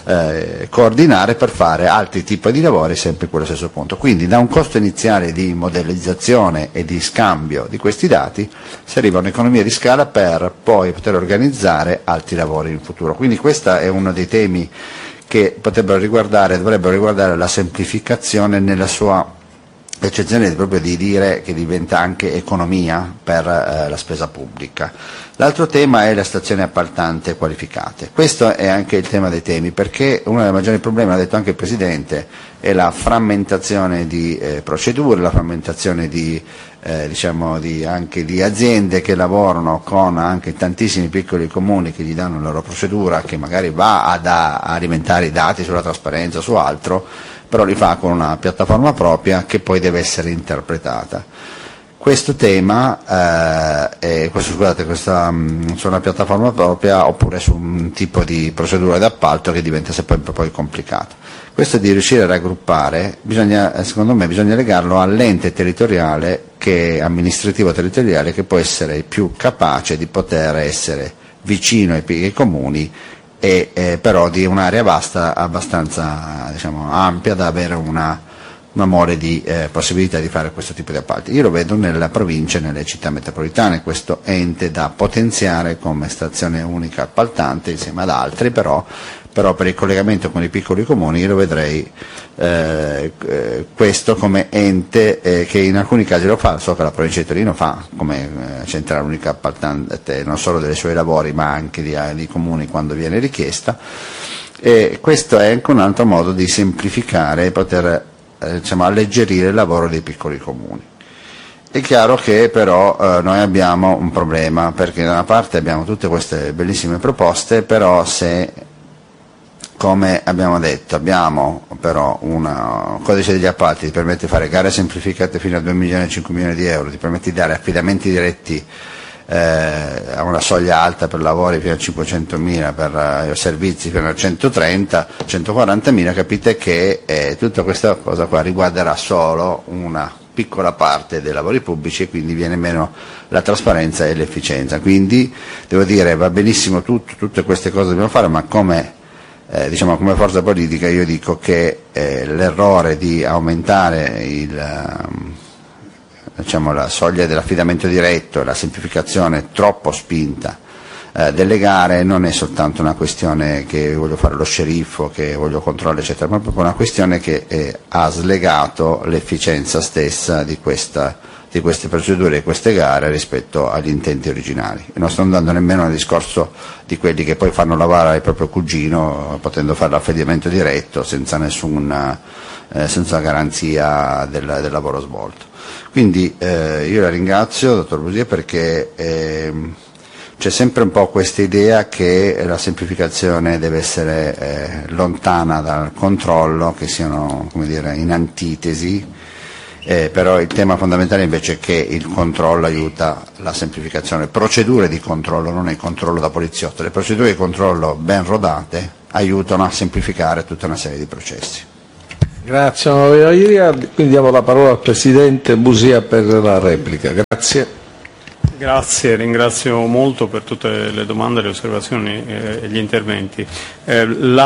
eh, coordinare per fare altri tipi di lavori sempre in quello stesso punto. Quindi da un costo iniziale di modellizzazione e di scambio di questi dati si arriva a un'economia di scala per poi poter organizzare altri lavori in futuro. Quindi questo è uno dei temi che potrebbero riguardare, dovrebbero riguardare la semplificazione nella sua eccezione proprio di dire che diventa anche economia per eh, la spesa pubblica. L'altro tema è la stazione appaltante qualificate. Questo è anche il tema dei temi, perché uno dei maggiori problemi, ha detto anche il Presidente, è la frammentazione di eh, procedure, la frammentazione di, eh, diciamo di, anche di aziende che lavorano con anche tantissimi piccoli comuni che gli danno la loro procedura, che magari va ad a alimentare i dati sulla trasparenza, su altro, però li fa con una piattaforma propria che poi deve essere interpretata. Questo tema, eh, è, questo, scusate, questa, mh, su una piattaforma propria oppure su un tipo di procedura d'appalto che diventa sempre poi complicato. Questo di riuscire a raggruppare, bisogna, secondo me bisogna legarlo all'ente territoriale, che, amministrativo territoriale, che può essere più capace di poter essere vicino ai, ai comuni, e eh, però di un'area vasta abbastanza, diciamo, ampia da avere una, un amore di eh, possibilità di fare questo tipo di appalti. Io lo vedo nella provincia e nelle città metropolitane, questo ente da potenziare come stazione unica appaltante insieme ad altri, però, però per il collegamento con i piccoli comuni io lo vedrei eh, eh, questo come ente eh, che in alcuni casi lo fa, so che la provincia di Torino fa come eh, centrale unica appaltante non solo dei suoi lavori ma anche di, di comuni quando viene richiesta, e questo è anche un altro modo di semplificare e poter eh, diciamo, alleggerire il lavoro dei piccoli comuni. È chiaro che però eh, noi abbiamo un problema, perché da una parte abbiamo tutte queste bellissime proposte, però se, come abbiamo detto, abbiamo però un codice degli appalti che ti permette di fare gare semplificate fino a due milioni e cinque milioni di euro, ti permette di dare affidamenti diretti eh, a una soglia alta per lavori fino a cinquecentomila, per eh, servizi fino a centotrenta, centoquarantamila, capite che eh, tutta questa cosa qua riguarderà solo una piccola parte dei lavori pubblici e quindi viene meno la trasparenza e l'efficienza. Quindi devo dire, va benissimo tutto, tutte queste cose dobbiamo fare, ma come Eh, diciamo come forza politica io dico che eh, l'errore di aumentare il, eh, diciamo, la soglia dell'affidamento diretto e la semplificazione troppo spinta eh, delle gare non è soltanto una questione che voglio fare lo sceriffo, che voglio controllare eccetera, ma proprio una questione che eh, ha slegato l'efficienza stessa di questa di queste procedure e queste gare rispetto agli intenti originali. E non sto andando nemmeno nel discorso di quelli che poi fanno lavorare il proprio cugino potendo fare l'affidamento diretto senza nessuna eh, senza garanzia del, del lavoro svolto. Quindi eh, io la ringrazio, dottor Busia, perché eh, c'è sempre un po' questa idea che la semplificazione deve essere eh, lontana dal controllo, che siano, come dire, in antitesi. Eh, però il tema fondamentale invece è che il controllo aiuta la semplificazione. Procedure di controllo, non è il controllo da poliziotto, le procedure di controllo ben rodate aiutano a semplificare tutta una serie di processi. Grazie onorevole Iria, quindi diamo la parola al Presidente Busia per la replica. Grazie. Grazie, ringrazio molto per tutte le domande, le osservazioni e gli interventi. Eh,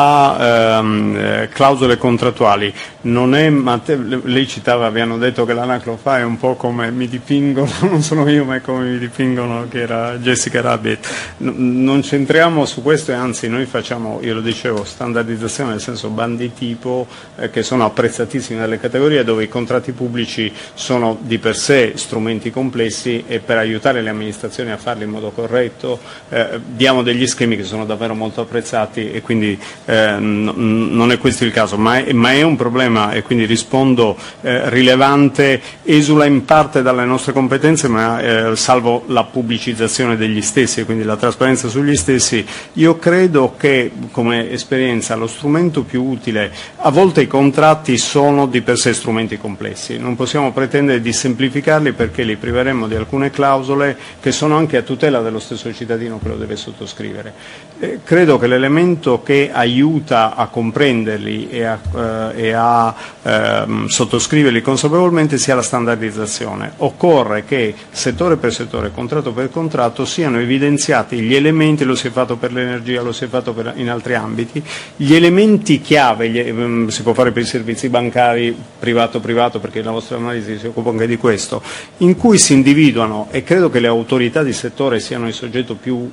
la ehm, eh, clausole contrattuali non è, lei citava, abbiamo detto che l'ANAC lo fa, è un po' come mi dipingono, non sono io ma è come mi dipingono, che era Jessica Rabbit. Non c'entriamo su questo e anzi noi facciamo, io lo dicevo, standardizzazione nel senso bandi tipo eh, che sono apprezzatissimi dalle categorie, dove i contratti pubblici sono di per sé strumenti complessi e per aiutare le amministrazioni a farli in modo corretto eh, diamo degli schemi che sono davvero molto apprezzati e quindi eh, n- non è questo il caso, ma è, ma è un problema e quindi rispondo eh, rilevante, esula in parte dalle nostre competenze ma eh, salvo la pubblicizzazione degli stessi e quindi la trasparenza sugli stessi. Io credo che come esperienza lo strumento più utile, a volte i contratti sono di per sé strumenti complessi, non possiamo pretendere di semplificarli perché li priveremmo di alcune clausole che sono anche a tutela dello stesso cittadino che lo deve sottoscrivere. Eh, credo che l'elemento che aiuta a comprenderli e a, eh, e a ehm, sottoscriverli consapevolmente sia la standardizzazione. Occorre che settore per settore, contratto per contratto, siano evidenziati gli elementi, lo si è fatto per l'energia, lo si è fatto per, in altri ambiti, gli elementi chiave, gli, ehm, si può fare per i servizi bancari privato-privato perché la vostra analisi si occupa anche di questo, in cui si individuano, e credo che le autorità di settore siano il soggetto più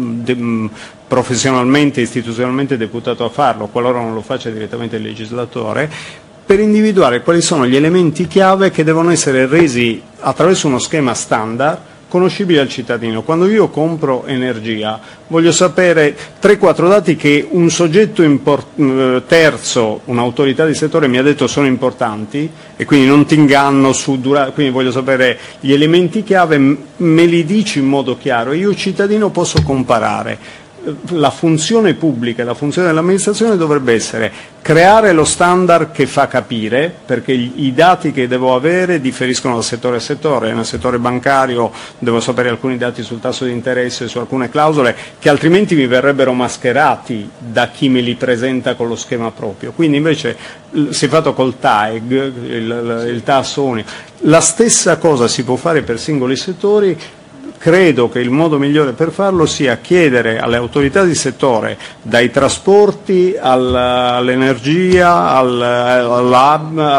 de, professionalmente e istituzionalmente deputato a farlo, qualora non lo faccia direttamente il legislatore, per individuare quali sono gli elementi chiave che devono essere resi attraverso uno schema standard conoscibile al cittadino. Quando io compro energia voglio sapere tre quattro dati che un soggetto import- terzo, un'autorità di settore mi ha detto sono importanti e quindi non ti inganno su dura- quindi voglio sapere gli elementi chiave, me li dici in modo chiaro e io cittadino posso comparare. La funzione pubblica e la funzione dell'amministrazione dovrebbe essere creare lo standard che fa capire, perché i dati che devo avere differiscono da settore a settore. Nel settore bancario devo sapere alcuni dati sul tasso di interesse, su alcune clausole che altrimenti mi verrebbero mascherati da chi me li presenta con lo schema proprio. Quindi invece si è fatto col T A E G, il, il, il tasso unico. La stessa cosa si può fare per singoli settori. Credo che il modo migliore per farlo sia chiedere alle autorità di settore, dai trasporti all'energia, alla,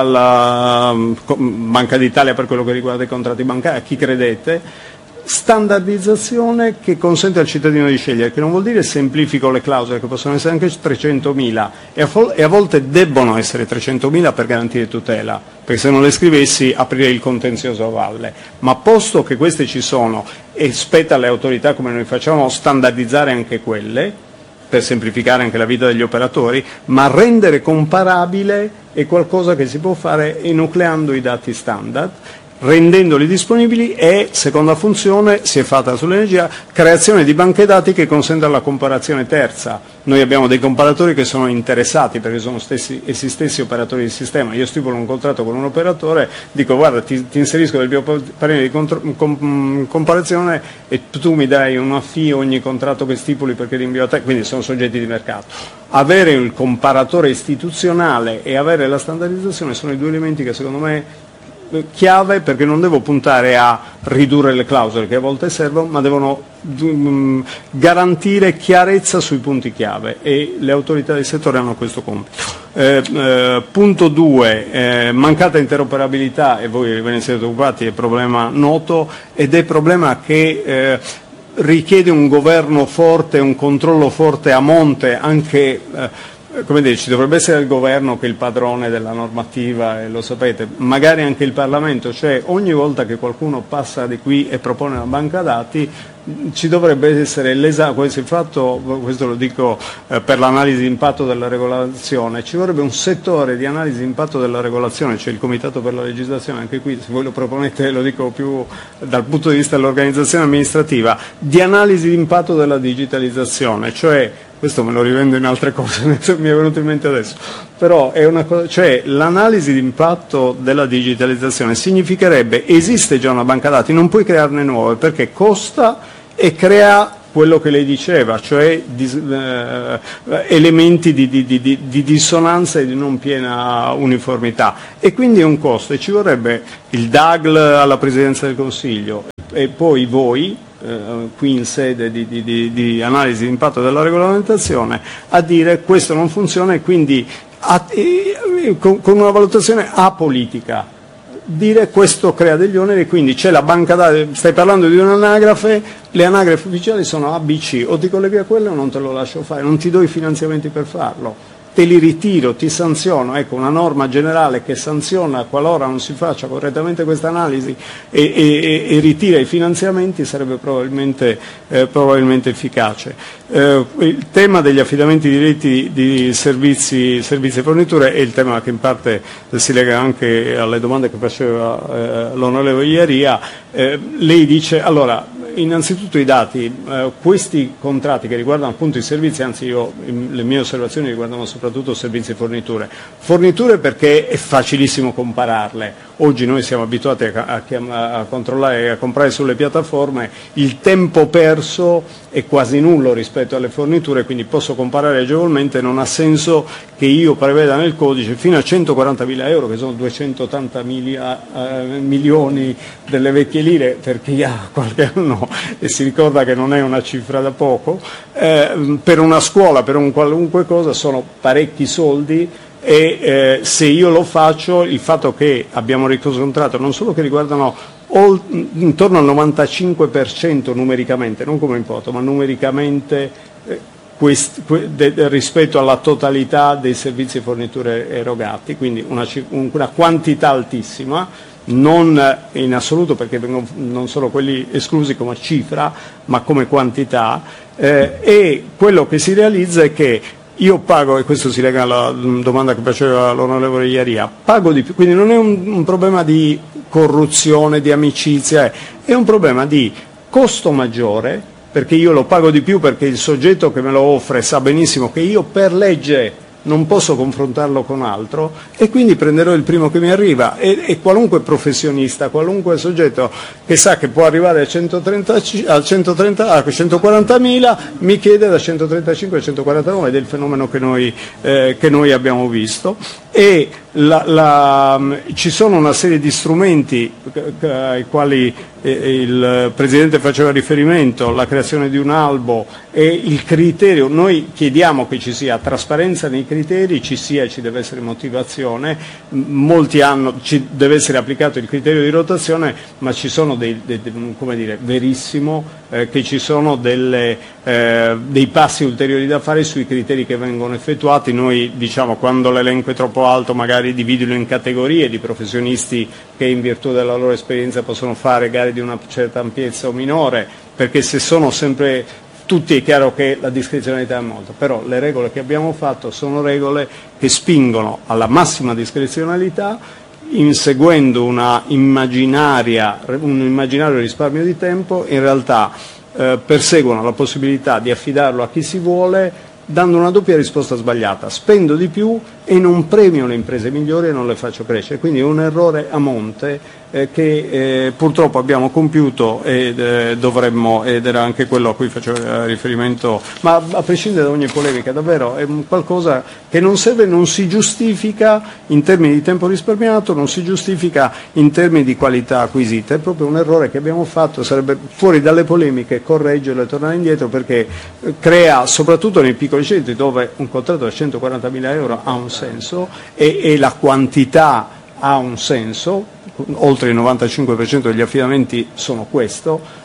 alla Banca d'Italia per quello che riguarda i contratti bancari, a chi credete, standardizzazione che consente al cittadino di scegliere, che non vuol dire semplifico le clausole che possono essere anche trecentomila e a, e a volte debbono essere trecentomila per garantire tutela, perché se non le scrivessi aprirei il contenzioso a valle, ma posto che queste ci sono e spetta alle autorità come noi facciamo standardizzare anche quelle per semplificare anche la vita degli operatori, ma rendere comparabile è qualcosa che si può fare enucleando i dati standard, rendendoli disponibili e, seconda funzione, si è fatta sull'energia, creazione di banche dati che consentono la comparazione terza. Noi abbiamo dei comparatori che sono interessati perché sono stessi, essi stessi operatori del sistema. Io stipolo un contratto con un operatore, dico guarda ti, ti inserisco nel mio parere di contro, com, comparazione e tu mi dai una fee ogni contratto che stipuli perché rinvio a te, quindi sono soggetti di mercato. Avere il comparatore istituzionale e avere la standardizzazione sono i due elementi che secondo me chiave, perché non devo puntare a ridurre le clausole che a volte servono, ma devono um, garantire chiarezza sui punti chiave e le autorità del settore hanno questo compito. Eh, eh, punto due, eh, mancata interoperabilità, e voi ve ne siete occupati, è problema noto ed è problema che eh, richiede un governo forte, un controllo forte a monte, anche eh, come dire, ci dovrebbe essere il governo che è il padrone della normativa, e lo sapete, magari anche il Parlamento, cioè ogni volta che qualcuno passa di qui e propone una banca dati ci dovrebbe essere l'esame, questo, fatto, questo lo dico eh, per l'analisi di impatto della regolazione, ci vorrebbe un settore di analisi di impatto della regolazione, cioè il Comitato per la legislazione, anche qui se voi lo proponete lo dico più dal punto di vista dell'organizzazione amministrativa, di analisi di impatto della digitalizzazione, cioè questo me lo rivendo in altre cose, mi è venuto in mente adesso, però è una cosa, cioè l'analisi di impatto della digitalizzazione significherebbe esiste già una banca dati, non puoi crearne nuove perché costa e crea quello che lei diceva, cioè dis, eh, elementi di, di, di, di dissonanza e di non piena uniformità, e quindi è un costo, e ci vorrebbe il D A G L alla Presidenza del Consiglio e poi voi Eh, qui in sede di, di, di, di analisi di impatto della regolamentazione a dire questo non funziona, e quindi a, eh, con, con una valutazione apolitica dire questo crea degli oneri, quindi c'è la banca dati, stai parlando di un'anagrafe, le anagrafi ufficiali sono A B C, o ti colleghi a quello o non te lo lascio fare, non ti do i finanziamenti per farlo, te li ritiro, ti sanziono. Ecco, una norma generale che sanziona qualora non si faccia correttamente questa analisi e, e, e ritira i finanziamenti sarebbe probabilmente, eh, probabilmente efficace. Eh, il tema degli affidamenti diretti di servizi, servizi e forniture è il tema che in parte si lega anche alle domande che faceva eh, l'onorevole Iaria. Eh, lei dice, allora, innanzitutto i dati, eh, questi contratti che riguardano appunto i servizi, anzi io, le mie osservazioni riguardano soprattutto servizi e forniture. Forniture perché è facilissimo compararle. Oggi noi siamo abituati a, a, a controllare e a comprare sulle piattaforme, il tempo perso è quasi nullo rispetto alle forniture, quindi posso comparare agevolmente, non ha senso che io preveda nel codice fino a centoquarantamila euro, che sono duecentottanta milia, eh, milioni delle vecchie lire, per chi ha qualche anno e si ricorda che non è una cifra da poco, eh, per una scuola, per un qualunque cosa sono parecchi soldi. E eh, se io lo faccio, il fatto che abbiamo riscontrato non solo che riguardano all, intorno al novantacinque per cento numericamente, non come importo, ma numericamente eh, quest, que, de, de, rispetto alla totalità dei servizi e forniture erogati, quindi una, una quantità altissima, non in assoluto perché vengono non solo quelli esclusi come cifra, ma come quantità, eh, e quello che si realizza è che io pago, e questo si lega alla domanda che faceva l'onorevole Iaria, pago di più, quindi non è un, un problema di corruzione, di amicizia, è un problema di costo maggiore, perché io lo pago di più perché il soggetto che me lo offre sa benissimo che io per legge non posso confrontarlo con altro, e quindi prenderò il primo che mi arriva, e, e qualunque professionista, qualunque soggetto che sa che può arrivare a, centotrenta, a, centotrenta, a centoquarantamila mi chiede da centotrentacinque a centoquarantanove, ed è il fenomeno che noi, eh, che noi abbiamo visto. E la, la, ci sono una serie di strumenti ai quali il Presidente faceva riferimento, la creazione di un albo e il criterio. Noi chiediamo che ci sia trasparenza nei criteri, ci sia e ci deve essere motivazione, molti hanno, ci deve essere applicato il criterio di rotazione, ma ci sono dei, dei, come dire, verissimo eh, che ci sono delle, eh, dei passi ulteriori da fare sui criteri che vengono effettuati. Noi diciamo, quando l'elenco è troppo alto magari dividilo in categorie di professionisti che in virtù della loro esperienza possono fare gare di una certa ampiezza o minore, perché se sono sempre tutti è chiaro che la discrezionalità è molto, però le regole che abbiamo fatto sono regole che spingono alla massima discrezionalità, inseguendo una immaginaria, un immaginario risparmio di tempo, in realtà eh, perseguono la possibilità di affidarlo a chi si vuole, dando una doppia risposta sbagliata: spendo di più e non premio le imprese migliori e non le faccio crescere. Quindi è un errore a monte eh, che eh, purtroppo abbiamo compiuto ed, eh, dovremmo, ed era anche quello a cui faceva riferimento, ma a prescindere da ogni polemica, davvero è qualcosa che non serve, non si giustifica in termini di tempo risparmiato, non si giustifica in termini di qualità acquisita, è proprio un errore che abbiamo fatto. Sarebbe fuori dalle polemiche correggerlo e tornare indietro, perché crea, soprattutto nei piccoli centri dove un contratto da centoquarantamila euro ha un senso e, e la quantità ha un senso, oltre il novantacinque per cento degli affidamenti sono questo,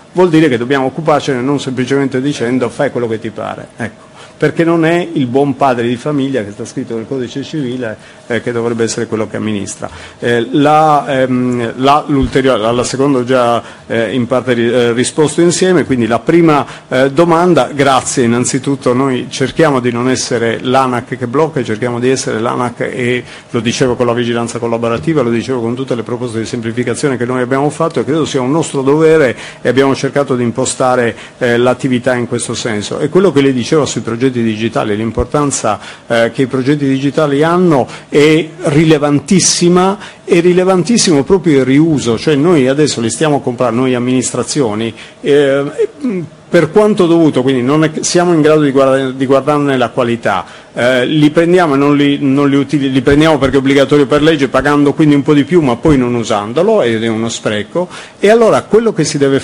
vuol dire che dobbiamo occuparcene non semplicemente dicendo fai quello che ti pare, ecco, perché non è il buon padre di famiglia che sta scritto nel codice civile eh, che dovrebbe essere quello che amministra. Eh, la, ehm, la, alla seconda ho già eh, in parte eh, risposto insieme, quindi la prima eh, domanda, grazie innanzitutto, noi cerchiamo di non essere l'ANAC che blocca, cerchiamo di essere l'ANAC, e lo dicevo con la vigilanza collaborativa, lo dicevo con tutte le proposte di semplificazione che noi abbiamo fatto, e credo sia un nostro dovere, e abbiamo cercato di impostare eh, l'attività in questo senso. E quello che le dicevo sui progetti digitali, l'importanza eh, che i progetti digitali hanno è rilevantissima, è rilevantissimo proprio il riuso, cioè noi adesso li stiamo comprando, noi amministrazioni, eh, per quanto dovuto, quindi non è, siamo in grado di, guarda, di guardarne la qualità, eh, li prendiamo e non li, non li, utili, li prendiamo perché è obbligatorio per legge, pagando quindi un po' di più ma poi non usandolo, ed è uno spreco, e allora quello che si deve